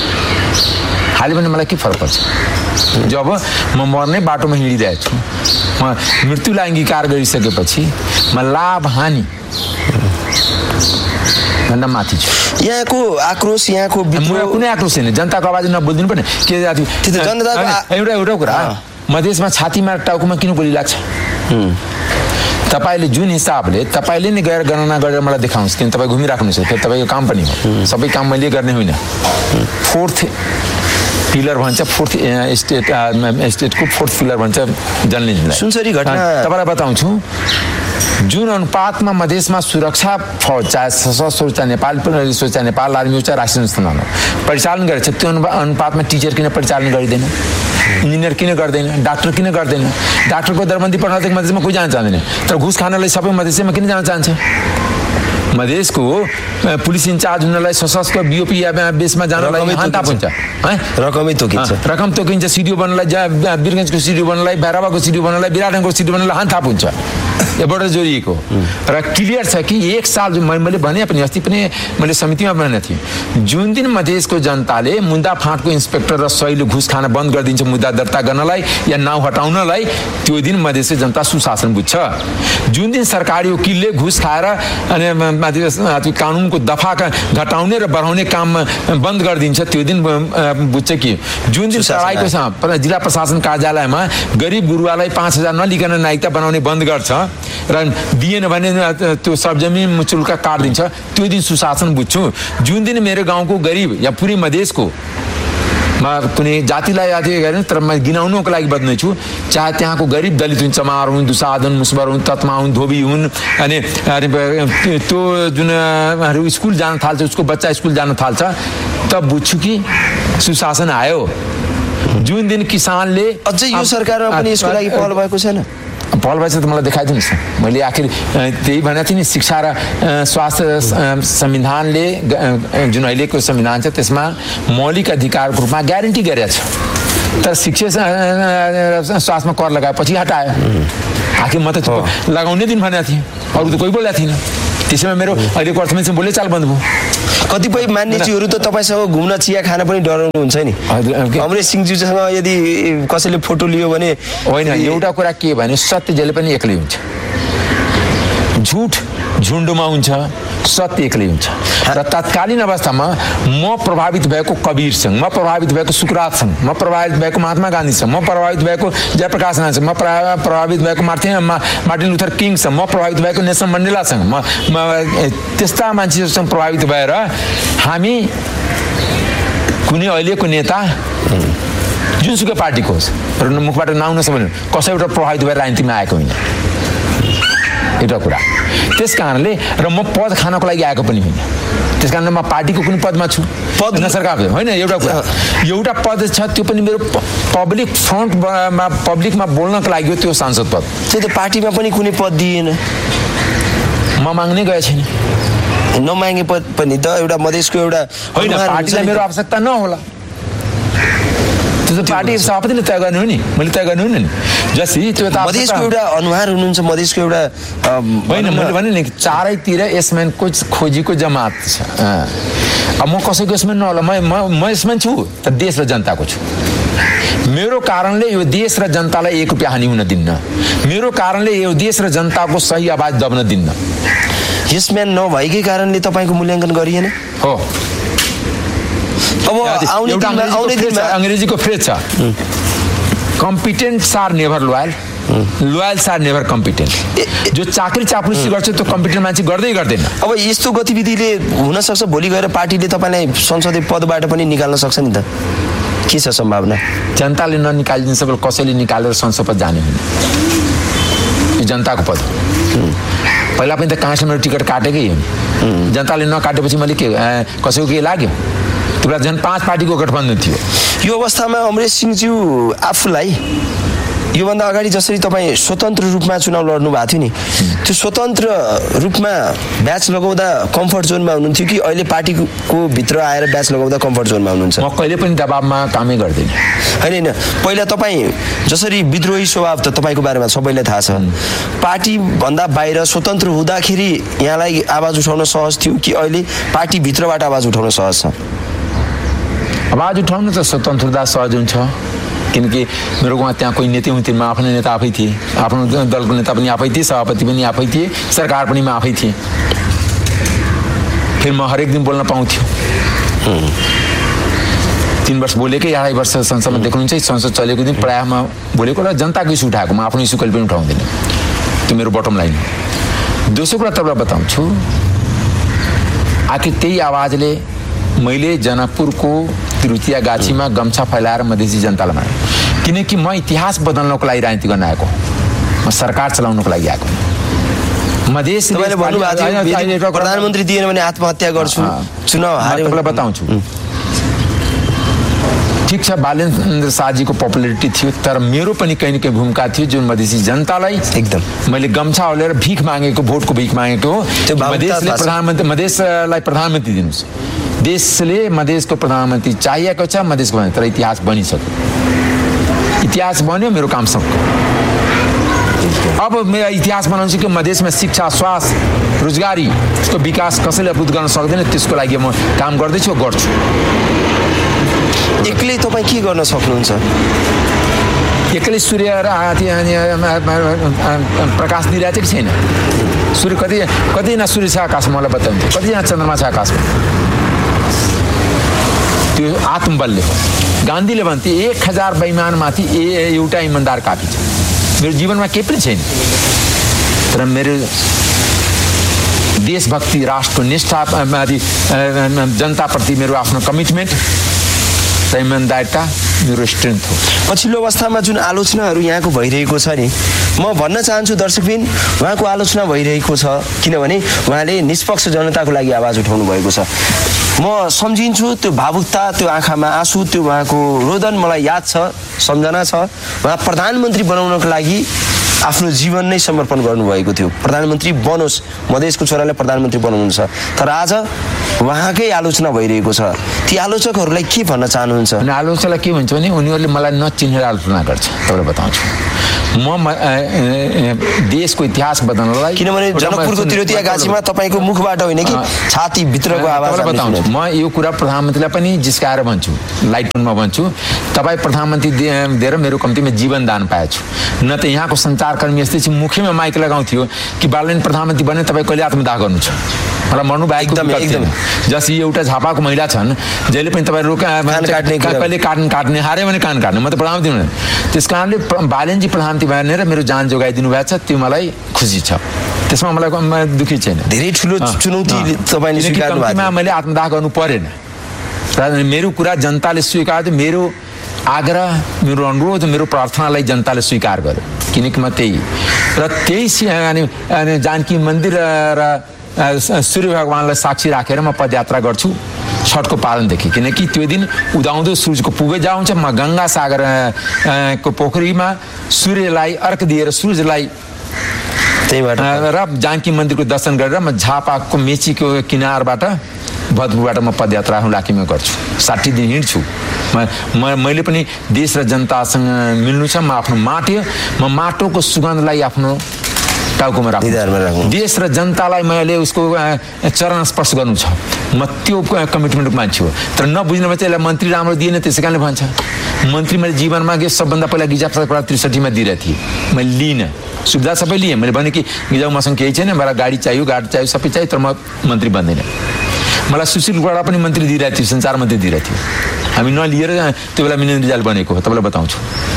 हाले भने मलाई के फरक पर्छ जब म मर्ने बाटोमा हिँडिरहेको छु म मृत्युलाई अङ्गीकार गरिसकेपछि म लाभ हानि भन्दा माथि छु यहाँको आक्रोश यहाँको कुनै आक्रोश छैन जनताको आवाज नबोलिदिनु पर्ने के एउटा कुरा मधेसमा छातीमा टाउकोमा किन गोली लाग्छ तपाईँले जुन हिसाबले तपाईँले नै गएर गणना गरेर मलाई देखाउनुहोस् किन तपाईँ घुमिराख्नुहोस् फेरि तपाईँको काम पनि हो सबै काम मैले गर्ने होइन 4th पिलर भन्छ 4th स्टेटको 4th पिलर भन्छ जर्नलिजमलाई सुनसरी घटना तपाईँलाई बताउँछु जुन अनुपातमा मधेसमा सुरक्षा फौज चाहे सशस्त्र चाहे नेपाल पुलिस चाहे नेपाल आर्मी चाहे राष्ट्रिय संस्थान परिचालन गरेछ त्यो अनुपातमा टिचर किन परिचालन गरिँदैन इन्जिनियर किन गर्दैन डाक्टर किन गर्दैन डाक्टरको दरबन्दी पढ्नदेखि मधेसमा कोही जान चाहँदैन तर घुस खानलाई सबै मधेसमा किन जान चाहन्छ मधेसको पुलिस इन्चार्ज हुनलाई सशस्त्र बिओपी बेसमा जानलाई हान्ताप हुन्छ रकम तोकिन्छ सिडिओ बन्नलाई वीरगञ्जको सिडिओ बन्नलाई भैरवाको सिडिओ बन्नलाई विराटनगरको सिडिओ बन्नलाई हान्ताप हुन्छ एबाट जोडिएको र क्लियर छ कि एक साल मैले भने पनि अस्ति पनि मैले समितिमा भनेको थिएँ जुन दिन मधेसको जनताले मुद्दा फाँटको इन्सपेक्टर र सहीले घुस खान बन्द गरिदिन्छ मुद्दा दर्ता गर्नलाई या नाउँ हटाउनलाई त्यो दिन मधेसको जनता सुशासन बुझ्छ जुन दिन सरकारी वकिलले घुस खाएर अनि कानुनको दफा घटाउने र बढाउने काम बन्द गरिदिन्छ त्यो दिन बुझ्छ कि जुन दिन तराईको जिल्ला प्रशासन कार्यालयमा गरिब गुरुवालाई 5,000 नलिकन नागरिकता बनाउने बन्द गर्छ र दिएन भने त्यो सबजमिन मुचुल्का काटिदिन्छ, त्यो दिन सुशासन बुझ्छु। जुन दिन मेरो गाउँको गरिब या पुरै मधेसको म कुनै जातिलाई याद गरेन, तर म गिनाउनुको लागि बद्ने छु, चाहे त्यहाँको गरिब दलित हुन्, चमार हुन्, दुसाध हुन्, मुसबर हुन्, तत्मा हुन्, धोबी हुन्, अनि त्यो जुन स्कुल जान थाल्छ, उसको बच्चा स्कुल जान थाल्छ, तब बुझ्छु कि सुशासन आयो। जुन दिन किसानले अझै यो सरकारमा पनि यसको लागि पहल भएको छैन। पहल भएछ त मलाई देखाइदिनुहोस् न। मैले आखिर त्यही भनेको थिएँ नि, शिक्षा र स्वास्थ्य संविधानले जुन अहिलेको संविधान छ त्यसमा मौलिक अधिकारको रूपमा ग्यारेन्टी गरेको छ, तर शिक्षा स्वास्थ्यमा कर लगाएपछि हटायो। आखिर म त लगाउने दिन भनेको थिएँ, अरू त कोही बोलेको थिएन। त्यसैमा मेरो अहिलेको अर्थमन्त्रीसँग बोले चाल बन्द भयो। कतिपय मान्यज्यूहरू त तपाईँसँग घुम्न चिया खान पनि डराउनुहुन्छ नि। अमरेश सिंहज्यूसँग यदि कसैले फोटो लियो भने होइन, एउटा कुरा के भने सत्य जहिले पनि एक्लै हुन्छ, झुट झुन्डुमा हुन्छ, सत्य एक्लै हुन्छ। र तत्कालीन अवस्थामा म प्रभावित भएको कबीरसँग, म प्रभावित भएको सुकरातसँग, म प्रभावित भएको महात्मा गान्धीसँग, म प्रभावित भएको जयप्रकाश नारायणसँग, म प्रभावित भएको मार्टिन लुथर किङसँग, म प्रभावित भएको नेल्सन मण्डेलासँग, म त्यस्ता मान्छेहरूसँग प्रभावित भएर हामी कुनै अहिलेको नेता जुनसुकै पार्टीको होस् र मुखबाट नाउँ नसक्ने कसैबाट प्रभावित भएर राजनीतिमा आएको होइन, एउटा कुरा। त्यस कारणले र म पद खानको लागि आएको पनि होइन, त्यस कारणले म पार्टीको कुनै पदमा छु, पद न सरकारको होइन। एउटा कुरा, एउटा पद छ, त्यो पनि मेरो पब्लिक फ्रन्टमा पब्लिकमा बोल्नको लागि हो, त्यो सांसद पद। त्यो त पार्टीमा पनि कुनै पद दिएन, म माग्नै गएको छैन। नमागे पनि त एउटा मधेसको एउटा होइन, पार्टीलाई मेरो आवश्यकता नहोला, त्यो त पार्टी सभापतिले तय गर्नु हो नि, मैले तय गर्नु हुन्न नि। जसरी त्यो मधेसको एउटा अनुहार हुनुहुन्छ, मधेसको एउटा होइन, मैले भने नि चारैतिर यसम्यानको खोजीको जमात छ। अब म कसैको यसम्यान नहोला, म यसम्यान छु तर देश र जनताको छु। मेरो कारणले यो देश र जनतालाई 1 रुपियाँ हानि हुन दिन्न, मेरो कारणले यो देश र जनताको सही आवाज दब्न दिन्न। यसम्यान नभएकै कारणले तपाईँको मूल्याङ्कन गरिएन हो। अब आउने दिनमा अंग्रेजीको फ्रेज छ, कम्पिटेन्ट्स are never loyal, लोयल्स are never competent. जो चाकरी चापलुसी गर्छ त्यो कम्पिटेन्ट मान्छे गर्दै गर्दैन। अब यस्तो गतिविधिले हुनसक्छ भोलि गएर पार्टीले तपाईँलाई संसदीय पदबाट पनि निकाल्न सक्छ नि त, के छ सम्भावना? जनताले ननिकालिदिन सक्छ, कसैले निकालेर संसद पद जाने होइन, यो जनताको पद। पहिला पनि त कहाँसम्म मेरो टिकट काटेकै हो, जनताले नकाटेपछि मैले के कसैको के लाग्यो? त्यो बेला झन् 5 पार्टीको गठबन्धन थियो। यो अवस्थामा अमरेश सिंहज्यू आफूलाई योभन्दा अगाडि जसरी तपाईँ स्वतन्त्र रूपमा चुनाव लड्नु भएको थियो नि, त्यो स्वतन्त्र रूपमा ब्याच लगाउँदा कम्फर्ट जोनमा हुनुहुन्थ्यो कि अहिले पार्टीको भित्र आएर ब्याच लगाउँदा कम्फर्ट जोनमा हुनुहुन्छ? म कहिले पनि दबाबमा कामै गर्दिनँ। होइन, पहिला तपाईँ जसरी विद्रोही स्वभाव त तपाईँको बारेमा सबैलाई थाहा छ, पार्टीभन्दा बाहिर स्वतन्त्र हुँदाखेरि यहाँलाई आवाज उठाउन सहज थियो कि अहिले पार्टीभित्रबाट आवाज उठाउन सहज छ? आवाज उठाउनु त स्वतन्त्रता सहज हुन्छ, किनकि मेरो गाउँमा त्यहाँ कोही नेता हुन्थेन, म आफ्नो नेता आफै थिएँ, आफ्नो दलको नेता पनि आफै थिएँ, सभापति पनि आफै थिएँ, सरकार पनि म आफै थिएँ। फेरि म हरेक दिन बोल्न पाउँथ्यो। 3 वर्ष बोलेकै, 2.5 वर्ष संसदमा देख्नुहुन्छ, संसद चलेको दिन प्रायः म बोलेको र जनताको इस्यु उठाएको, म आफ्नो इस्यु कहिले पनि उठाउँदैन। त्यो मेरो बटम लाइन हो। दोस्रो कुरा तपाईँलाई बताउँछु, आखिर त्यही आवाजले मैले जनकपुरको तिरुतिया गाछीमा गम्छा फैलाएर मधेसी जनतालाई माने, किनकि म इतिहास बदल्नको लागि राजनीति गर्न आएको, म सरकार चलाउनको लागि आएको। मधेस प्रधानमन्त्री दिएन भने आत्महत्या गर्छु, चुनाव हारे, तपाईँलाई बताउँछु। ठिक छ, बालेन्द्र शाहजीको पपुलारिटी थियो, तर मेरो पनि कहीँ न कहीँ भूमिका थियो, जुन मधेसी जनतालाई एकदम मैले गम्छा ओलेर भिख मागेको, भोटको भिख मागेको हो। मधेसलाई प्रधानमन्त्री दिनुहोस्, देशले मधेसको प्रधानमन्त्री चाहिएको छ, मधेसको भने, तर इतिहास बनिसक्यो, इतिहास बन्यो, मेरो काम सक्यो। अब मेरो इतिहास बनाउँछु कि मधेसमा शिक्षा, स्वास्थ्य, रोजगारी, यसको विकास कसैले अवरुद्ध गर्न सक्दैन, त्यसको लागि म काम गर्दैछु, गर्छु। एक्लै तपाईँ के गर्न सक्नुहुन्छ? एक्लै सूर्य प्रकाश दिइरहेको छ कि छैन? सूर्य कतिजना सूर्य छ आकाशमा मलाई बताउँथ्यो, कतिजना चन्द्रमा छ आकाशमा? त्यो आत्मबलले हो। गान्धीले भन्थे 1000 बेइमानमाथि एउटा इमान्दार काफी छ। मेरो जीवनमा केही पनि छैन, तर मेरो देशभक्ति, राष्ट्रको निष्ठा, जनताप्रति मेरो आफ्नो कमिटमेन्ट, इमानदारिता मेरो स्ट्रेन्थ हो। पछिल्लो अवस्थामा जुन आलोचनाहरू यहाँको भइरहेको छ नि, म भन्न चाहन्छु दर्शकबिन, उहाँको आलोचना भइरहेको छ किनभने उहाँले निष्पक्ष जनताको लागि आवाज उठाउनु भएको छ। म सम्झिन्छु त्यो भावुकता, त्यो आँखामा आँसु, त्यो उहाँको रोदन मलाई याद छ, सम्झना छ। उहाँ प्रधानमन्त्री बनाउनको लागि आफ्नो जीवन नै समर्पण गर्नुभएको थियो। प्रधानमन्त्री बनोस्, मधेसको छोरालाई प्रधानमन्त्री बनाउनु छ। तर आज उहाँकै आलोचना भइरहेको छ। ती आलोचकहरूलाई के भन्न चाहनुहुन्छ? आलोचकलाई के भन्छ भने उनीहरूले मलाई नचिनेर आलोचना गर्छ। तपाईँलाई बताउँछु, म देशको इतिहास बदल्नलाई, किनभने जनकपुरको तिरोतिया गाछीमा तपाईँको मुखबाट होइन कि छातीभित्रको आवाज बताउँछु। म यो कुरा प्रधानमन्त्रीलाई पनि जिस्काएर भन्छु, लाइट टोनमा भन्छु, तपाईँ प्रधानमन्त्री दिएर मेरो कम्तीमा जीवन दान पाएछु। न त यहाँको सञ्चारकर्मी यस्तै चाहिँ मुखैमा माइक लगाउँथ्यो कि बालदेन प्रधानमन्त्री बने तपाईँ कहिले आत्मदाह गर्नु छ, मलाई मर्नु भएको थिएन। जस एउटा झापाको महिला छन् जहिले पनि तपाईँ कहिले काट्ने हार्यो भने कान काट्ने, म त प्रधानमन्त्री हुने। त्यस कारणले बालेनजी प्रधानमन्त्री बनेर मेरो जान जोगाइदिनु भएको छ, त्यो मलाई खुसी छ। त्यसमा मलाई दुःखी छैन। धेरै ठुलो चुनौती तपाईँले स्वीकार्नु भएको छ। मैले आत्मदाह गर्नु परेन। मेरो कुरा जनताले स्वीकार, मेरो आग्रह, मेरो अनुरोध, मेरो प्रार्थनालाई जनताले स्वीकार गर्यो, किनकि म त्यही र त्यही जानकी मन्दिर र सूर्य भगवानलाई साक्षी राखेर म पदयात्रा गर्छु छठको पालनदेखि। किनकि त्यो दिन उदाउँदो सूर्यको पुगे जाउँछ, म गङ्गा सागर को पोखरीमा सूर्यलाई अर्घ दिएर सूर्यलाई र जानकी मन्दिरको दर्शन गरेर म झापाको मेचीको किनारबाट भदपुरबाट म पदयात्रा लाखीमा गर्छु। 60 दिन हिँड्छु। मैले पनि देश र जनतासँग मिल्नु छ। म आफ्नो माटोको सुगन्धलाई आफ्नो टाउकोमा राख्नु, देश र जनतालाई मैले उसको चरण स्पर्श गर्नु छ। म त्यो कमिटमेन्टको मान्छे हो। तर नबुझ्ने मान्छे यसलाई मन्त्री राम्रो दिएन, त्यसै कारणले भन्छ मन्त्री मैले जीवनमा सबभन्दा पहिला गिजा 63 दिइरहेको थिएँ। मैले लिइनँ, सुविधा सबै लिएँ। मैले भने कि गिजाउ मसँग केही छैन, मलाई गाडी चाहियो सबै चाहियो, तर म मन्त्री बन्दिनँ। मलाई सुशील गोडा पनि मन्त्री दिइरहेको थियो, सञ्चार मन्त्री दिइरहेको थियो। हामी नलिएर त्यो बेला मिनेन्द्र रिजाल बनेको हो, तपाईँलाई बताउँछु।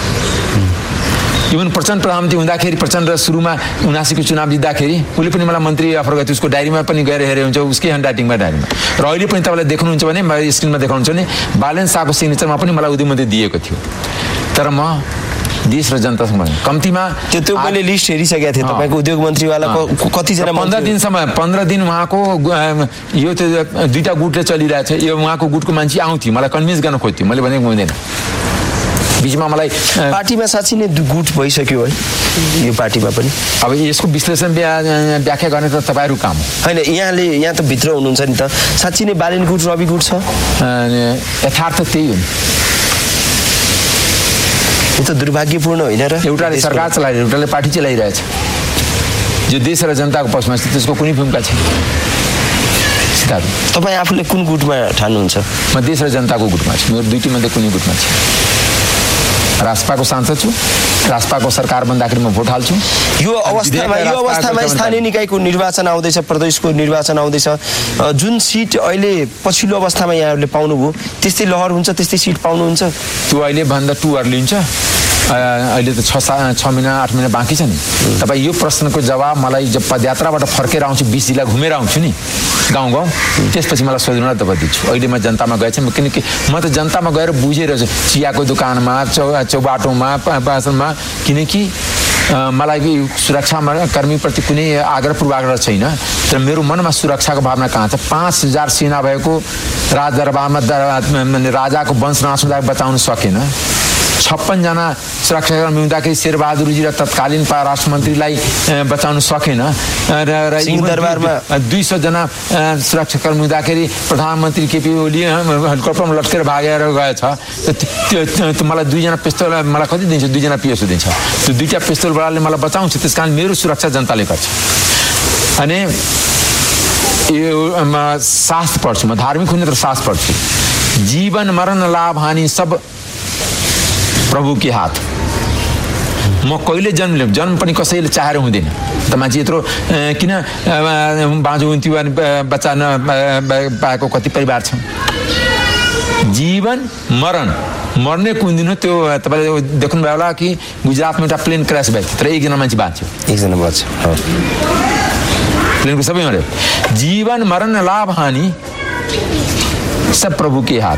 इभन प्रचण्ड प्रधानमन्त्री हुँदाखेरि, प्रचण्ड सुरुमा 79 को चुनाव जित्दाखेरि उसले पनि मलाई मन्त्री अफर गरेको थियो। उसको डायरीमा पनि गएर हेरे हुन्छ, उसकै ह्यान्डराइटिङमा डायरीमा। र अहिले पनि तपाईँलाई देख्नुहुन्छ भने स्क्रिनमा देखाउनुहुन्छ भने बालेन शाहको सिग्नेचरमा पनि मलाई उद्योग मन्त्री दिएको थियो। तर म देश र जनतासँग भने कम्तीमा त्यो मैले लिस्ट हेरिसकेको थिएँ तपाईँको उद्योग मन्त्रीवालाको कतिजना। 15 दिन उहाँको यो त्यो दुईटा गुटले चलिरहेछ। यो उहाँको गुटको मान्छे आउँथ्यो, मलाई कन्भिन्स गर्न खोज्थ्यो। मैले भनेको हुँदैन। बिचमा मलाई पार्टीमा साँच्चै नै गुट भइसक्यो है यो पार्टीमा पनि। अब यसको विश्लेषण व्याख्या गर्ने त तपाईँहरू काम हो होइन। यहाँ त भित्र हुनुहुन्छ नि त। साँच्चै नै बालेन गुट रवि गुट छ? यथार्थ त्यही हो। यो त दुर्भाग्यपूर्ण होइन र? एउटाले सरकार चलाइरहेको, एउटाले पार्टी चलाइरहेछ। जो देश र जनताको पक्षमा छ त्यसको कुनै भूमिका छैन। तपाईँ आफूले कुन गुटमा ठान्नुहुन्छ? म देश र जनताको गुटमा छु। मेरो दुईटी मध्ये कुनै गुटमा छु। रासपाको सांसद छु। रासपाको सरकार बन्दाखेरि म भोट हाल्छु। यो अवस्थामा स्थानीय निकायको निर्वाचन आउँदैछ, प्रदेशको निर्वाचन आउँदैछ। जुन सिट अहिले पछिल्लो अवस्थामा यहाँहरूले पाउनुभयो त्यस्तै लहर हुन्छ, त्यस्तै सिट पाउनुहुन्छ? त्यो अहिले भन्दा 2 अर्ली हुन्छ। अहिले त 6 महिना 8 महिना बाँकी छ नि। तपाईँ यो प्रश्नको जवाब मलाई जब पदयात्राबाट फर्केर आउँछु, 20 जिल्ला घुमेर आउँछु नि गाउँ त्यसपछि मलाई सोध्नुलाई तपाईँ दिन्छु। अहिले म जनतामा गएछु, किनकि म त जनतामा गएर बुझेर छु। चियाको दोकानमा, चौबाटोमा, पासनमा, किनकि मलाई सुरक्षा कर्मीप्रति कुनै आग्रह पूर्वाग्रह छैन। तर मेरो मनमा सुरक्षाको भावना कहाँ छ? 5000 सेना भएको राजदरबारमा राजाको वंश नाश हुँदा बचाउन सकेन। 56 जना सुरक्षाकर्मी हुँदाखेरि शेरबहादुरजी र तत्कालीन परराष्ट्र मन्त्रीलाई बचाउन सकेन। र दरबारमा 200 जना सुरक्षाकर्मी हुँदाखेरि प्रधानमन्त्री केपी ओली हेलिकप्टरमा लट्केर भागेर गएछ। त्यो मलाई 2 जना पिस्तोल मलाई कति दिन्छ? 2 जना पिएसओ दिन्छ। त्यो 2टा पिस्तोलवालाले मलाई बचाउँछ। त्यस कारण मेरो सुरक्षा जनताले गर्छ। अनि यो शास्त्र पढ्छु, म धार्मिक हुने तर शास्त्र पढ्छु। जीवन मरण लाभ हानि सब प्रभु के हात। म कहिले जन्म पनि कसैले चाहेर हुँदैन। त मान्छे यत्रो किन बाँझो हुन्थ्यो अनि बच्चा नपाएको कति परिवार छ। जीवन मरण मर्ने कुन दिन हो त्यो तपाईँले देख्नुभयो होला कि गुजरातमा एउटा प्लेन क्रास भयो तर एकजना मान्छे बाँच्यो प्लेनको सबै मऱ्यो जीवन मरण लाभ हानि सब प्रभु के हाथ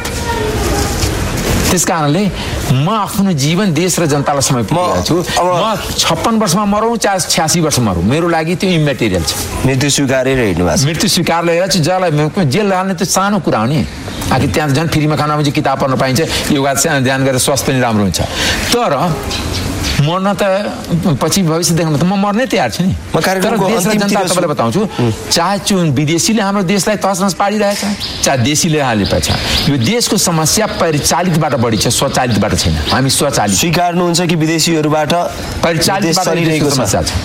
त्यस कारणले म आफ्नो जीवन देश र जनतालाई समर्पित छु म 56 वर्षमा मरौँ चाहे 86 वर्ष मरौँ मेरो लागि त्यो इम्मेटेरियल छ मृत्यु स्वीकारेर हिँड्नु भएको छ मृत्यु स्वीकार लिएर चाहिँ जसलाई जेल हाल्ने त सानो कुरा हो नि आखिर त्यहाँ झन् फ्रीमा खाना पनि किताब पढ्न पाइन्छ योगा ध्यान गरेर स्वास्थ्य पनि राम्रो हुन्छ तर मर्न त पछि भविष्य देख्न त म मर्नै तयार छु नि तर देश र जनता तपाईँलाई बताउँछु चाहे विदेशीले हाम्रो देशलाई तहस पारिरहेछ चाहे देशीले हालेको छ यो देशको समस्या परिचालितबाट बढी छ स्वचालितबाट छैन हामी स्वचालित स्वीकार्नुहुन्छ कि विदेशीहरूबाट परिचालितबाट रहेको समस्या छ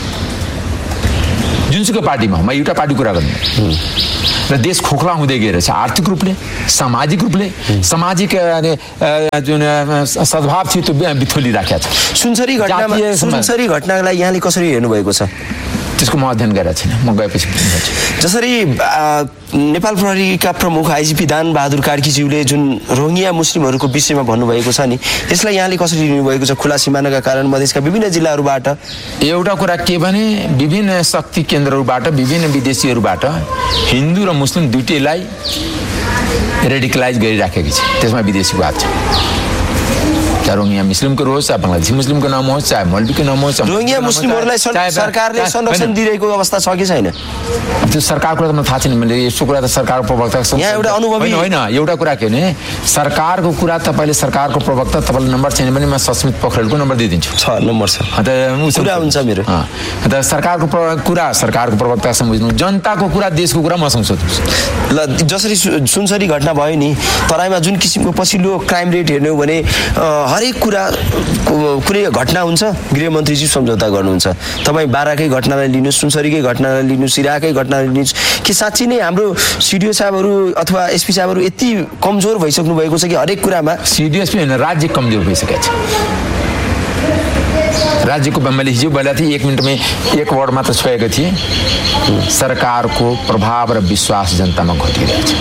जुनसुकै पार्टीमा म एउटा पार्टी कुरा गर्नु र देश खोखला हुँदै गएर छ आर्थिक रूपले सामाजिक रूपले सामाजिक जुन सद्भाव थियो त्यो बिथोलिराखेको छ सुनसरी घटनालाई यहाँले कसरी हेर्नुभएको छ त्यसको म अध्ययन गरेको छैन म गएपछि जसरी नेपाल प्रहरीका प्रमुख आइजिपी दान बहादुर कार्कीज्यूले जुन रोहिङ्गा मुस्लिमहरूको विषयमा भन्नुभएको छ नि यसलाई यहाँले कसरी लिनुभएको छ खुला सिमानाका कारण मधेसका विभिन्न जिल्लाहरूबाट एउटा कुरा के भने विभिन्न शक्ति केन्द्रहरूबाट विभिन्न विदेशीहरूबाट हिन्दू र मुस्लिम दुईटैलाई रेडिकलाइज गरिराखेको छ त्यसमा विदेशीको हात छ चाहे रोहिङ्गा मुस्लिमको होस् चाहे बङ्गलादेशी मुस्लिमको नाम होस् चाहे मौलवीको नाम होस् रोहिङ्गा मुस्लिमहरूलाई सरकारले संरक्षण दिइरहेको अवस्था छ कि छैन त्यो सरकारको त मलाई थाहा छैन मैले यसो कुरा त सरकारको प्रवक्ता यहाँ एउटा अनुभवी होइन एउटा कुरा के भने सरकारको कुरा तपाईँले सरकारको प्रवक्ता तपाईँले नम्बर छैन भने म सस्मित पोखरेलको नम्बर दिइदिन्छु छ नम्बर छ कुरा हुन्छ मेरो अन्त सरकारको कुरा सरकारको प्रवक्तासँग बुझ्नु जनताको कुरा देशको कुरा मसँग सोध्नुहोस् ल जसरी सुनसरी घटना भयो नि तराईमा जुन किसिमको पछिल्लो क्राइम रेट हेर्ने हो भने हरेक कुरा कुनै घटना हुन्छ गृहमन्त्रीजी सम्झौता गर्नुहुन्छ तपाईँ बाराकै घटनालाई लिनुहोस् सुनसरीकै घटनालाई लिनुहोस् सिराकै घटनालाई लिनुहोस् कि साँच्ची नै हाम्रो सिडिओ साहबहरू अथवा एसपी साहबहरू यति कमजोर भइसक्नु भएको छ कि हरेक कुरामा सिडिओ एसपी होइन राज्य कमजोर भइसकेको छ राज्यको मैले हिजो बोलेको थिएँ 1 मिनटमै 1 वर्ड मात्र छोएको थिएँ सरकारको प्रभाव र विश्वास जनतामा घटिरहेछ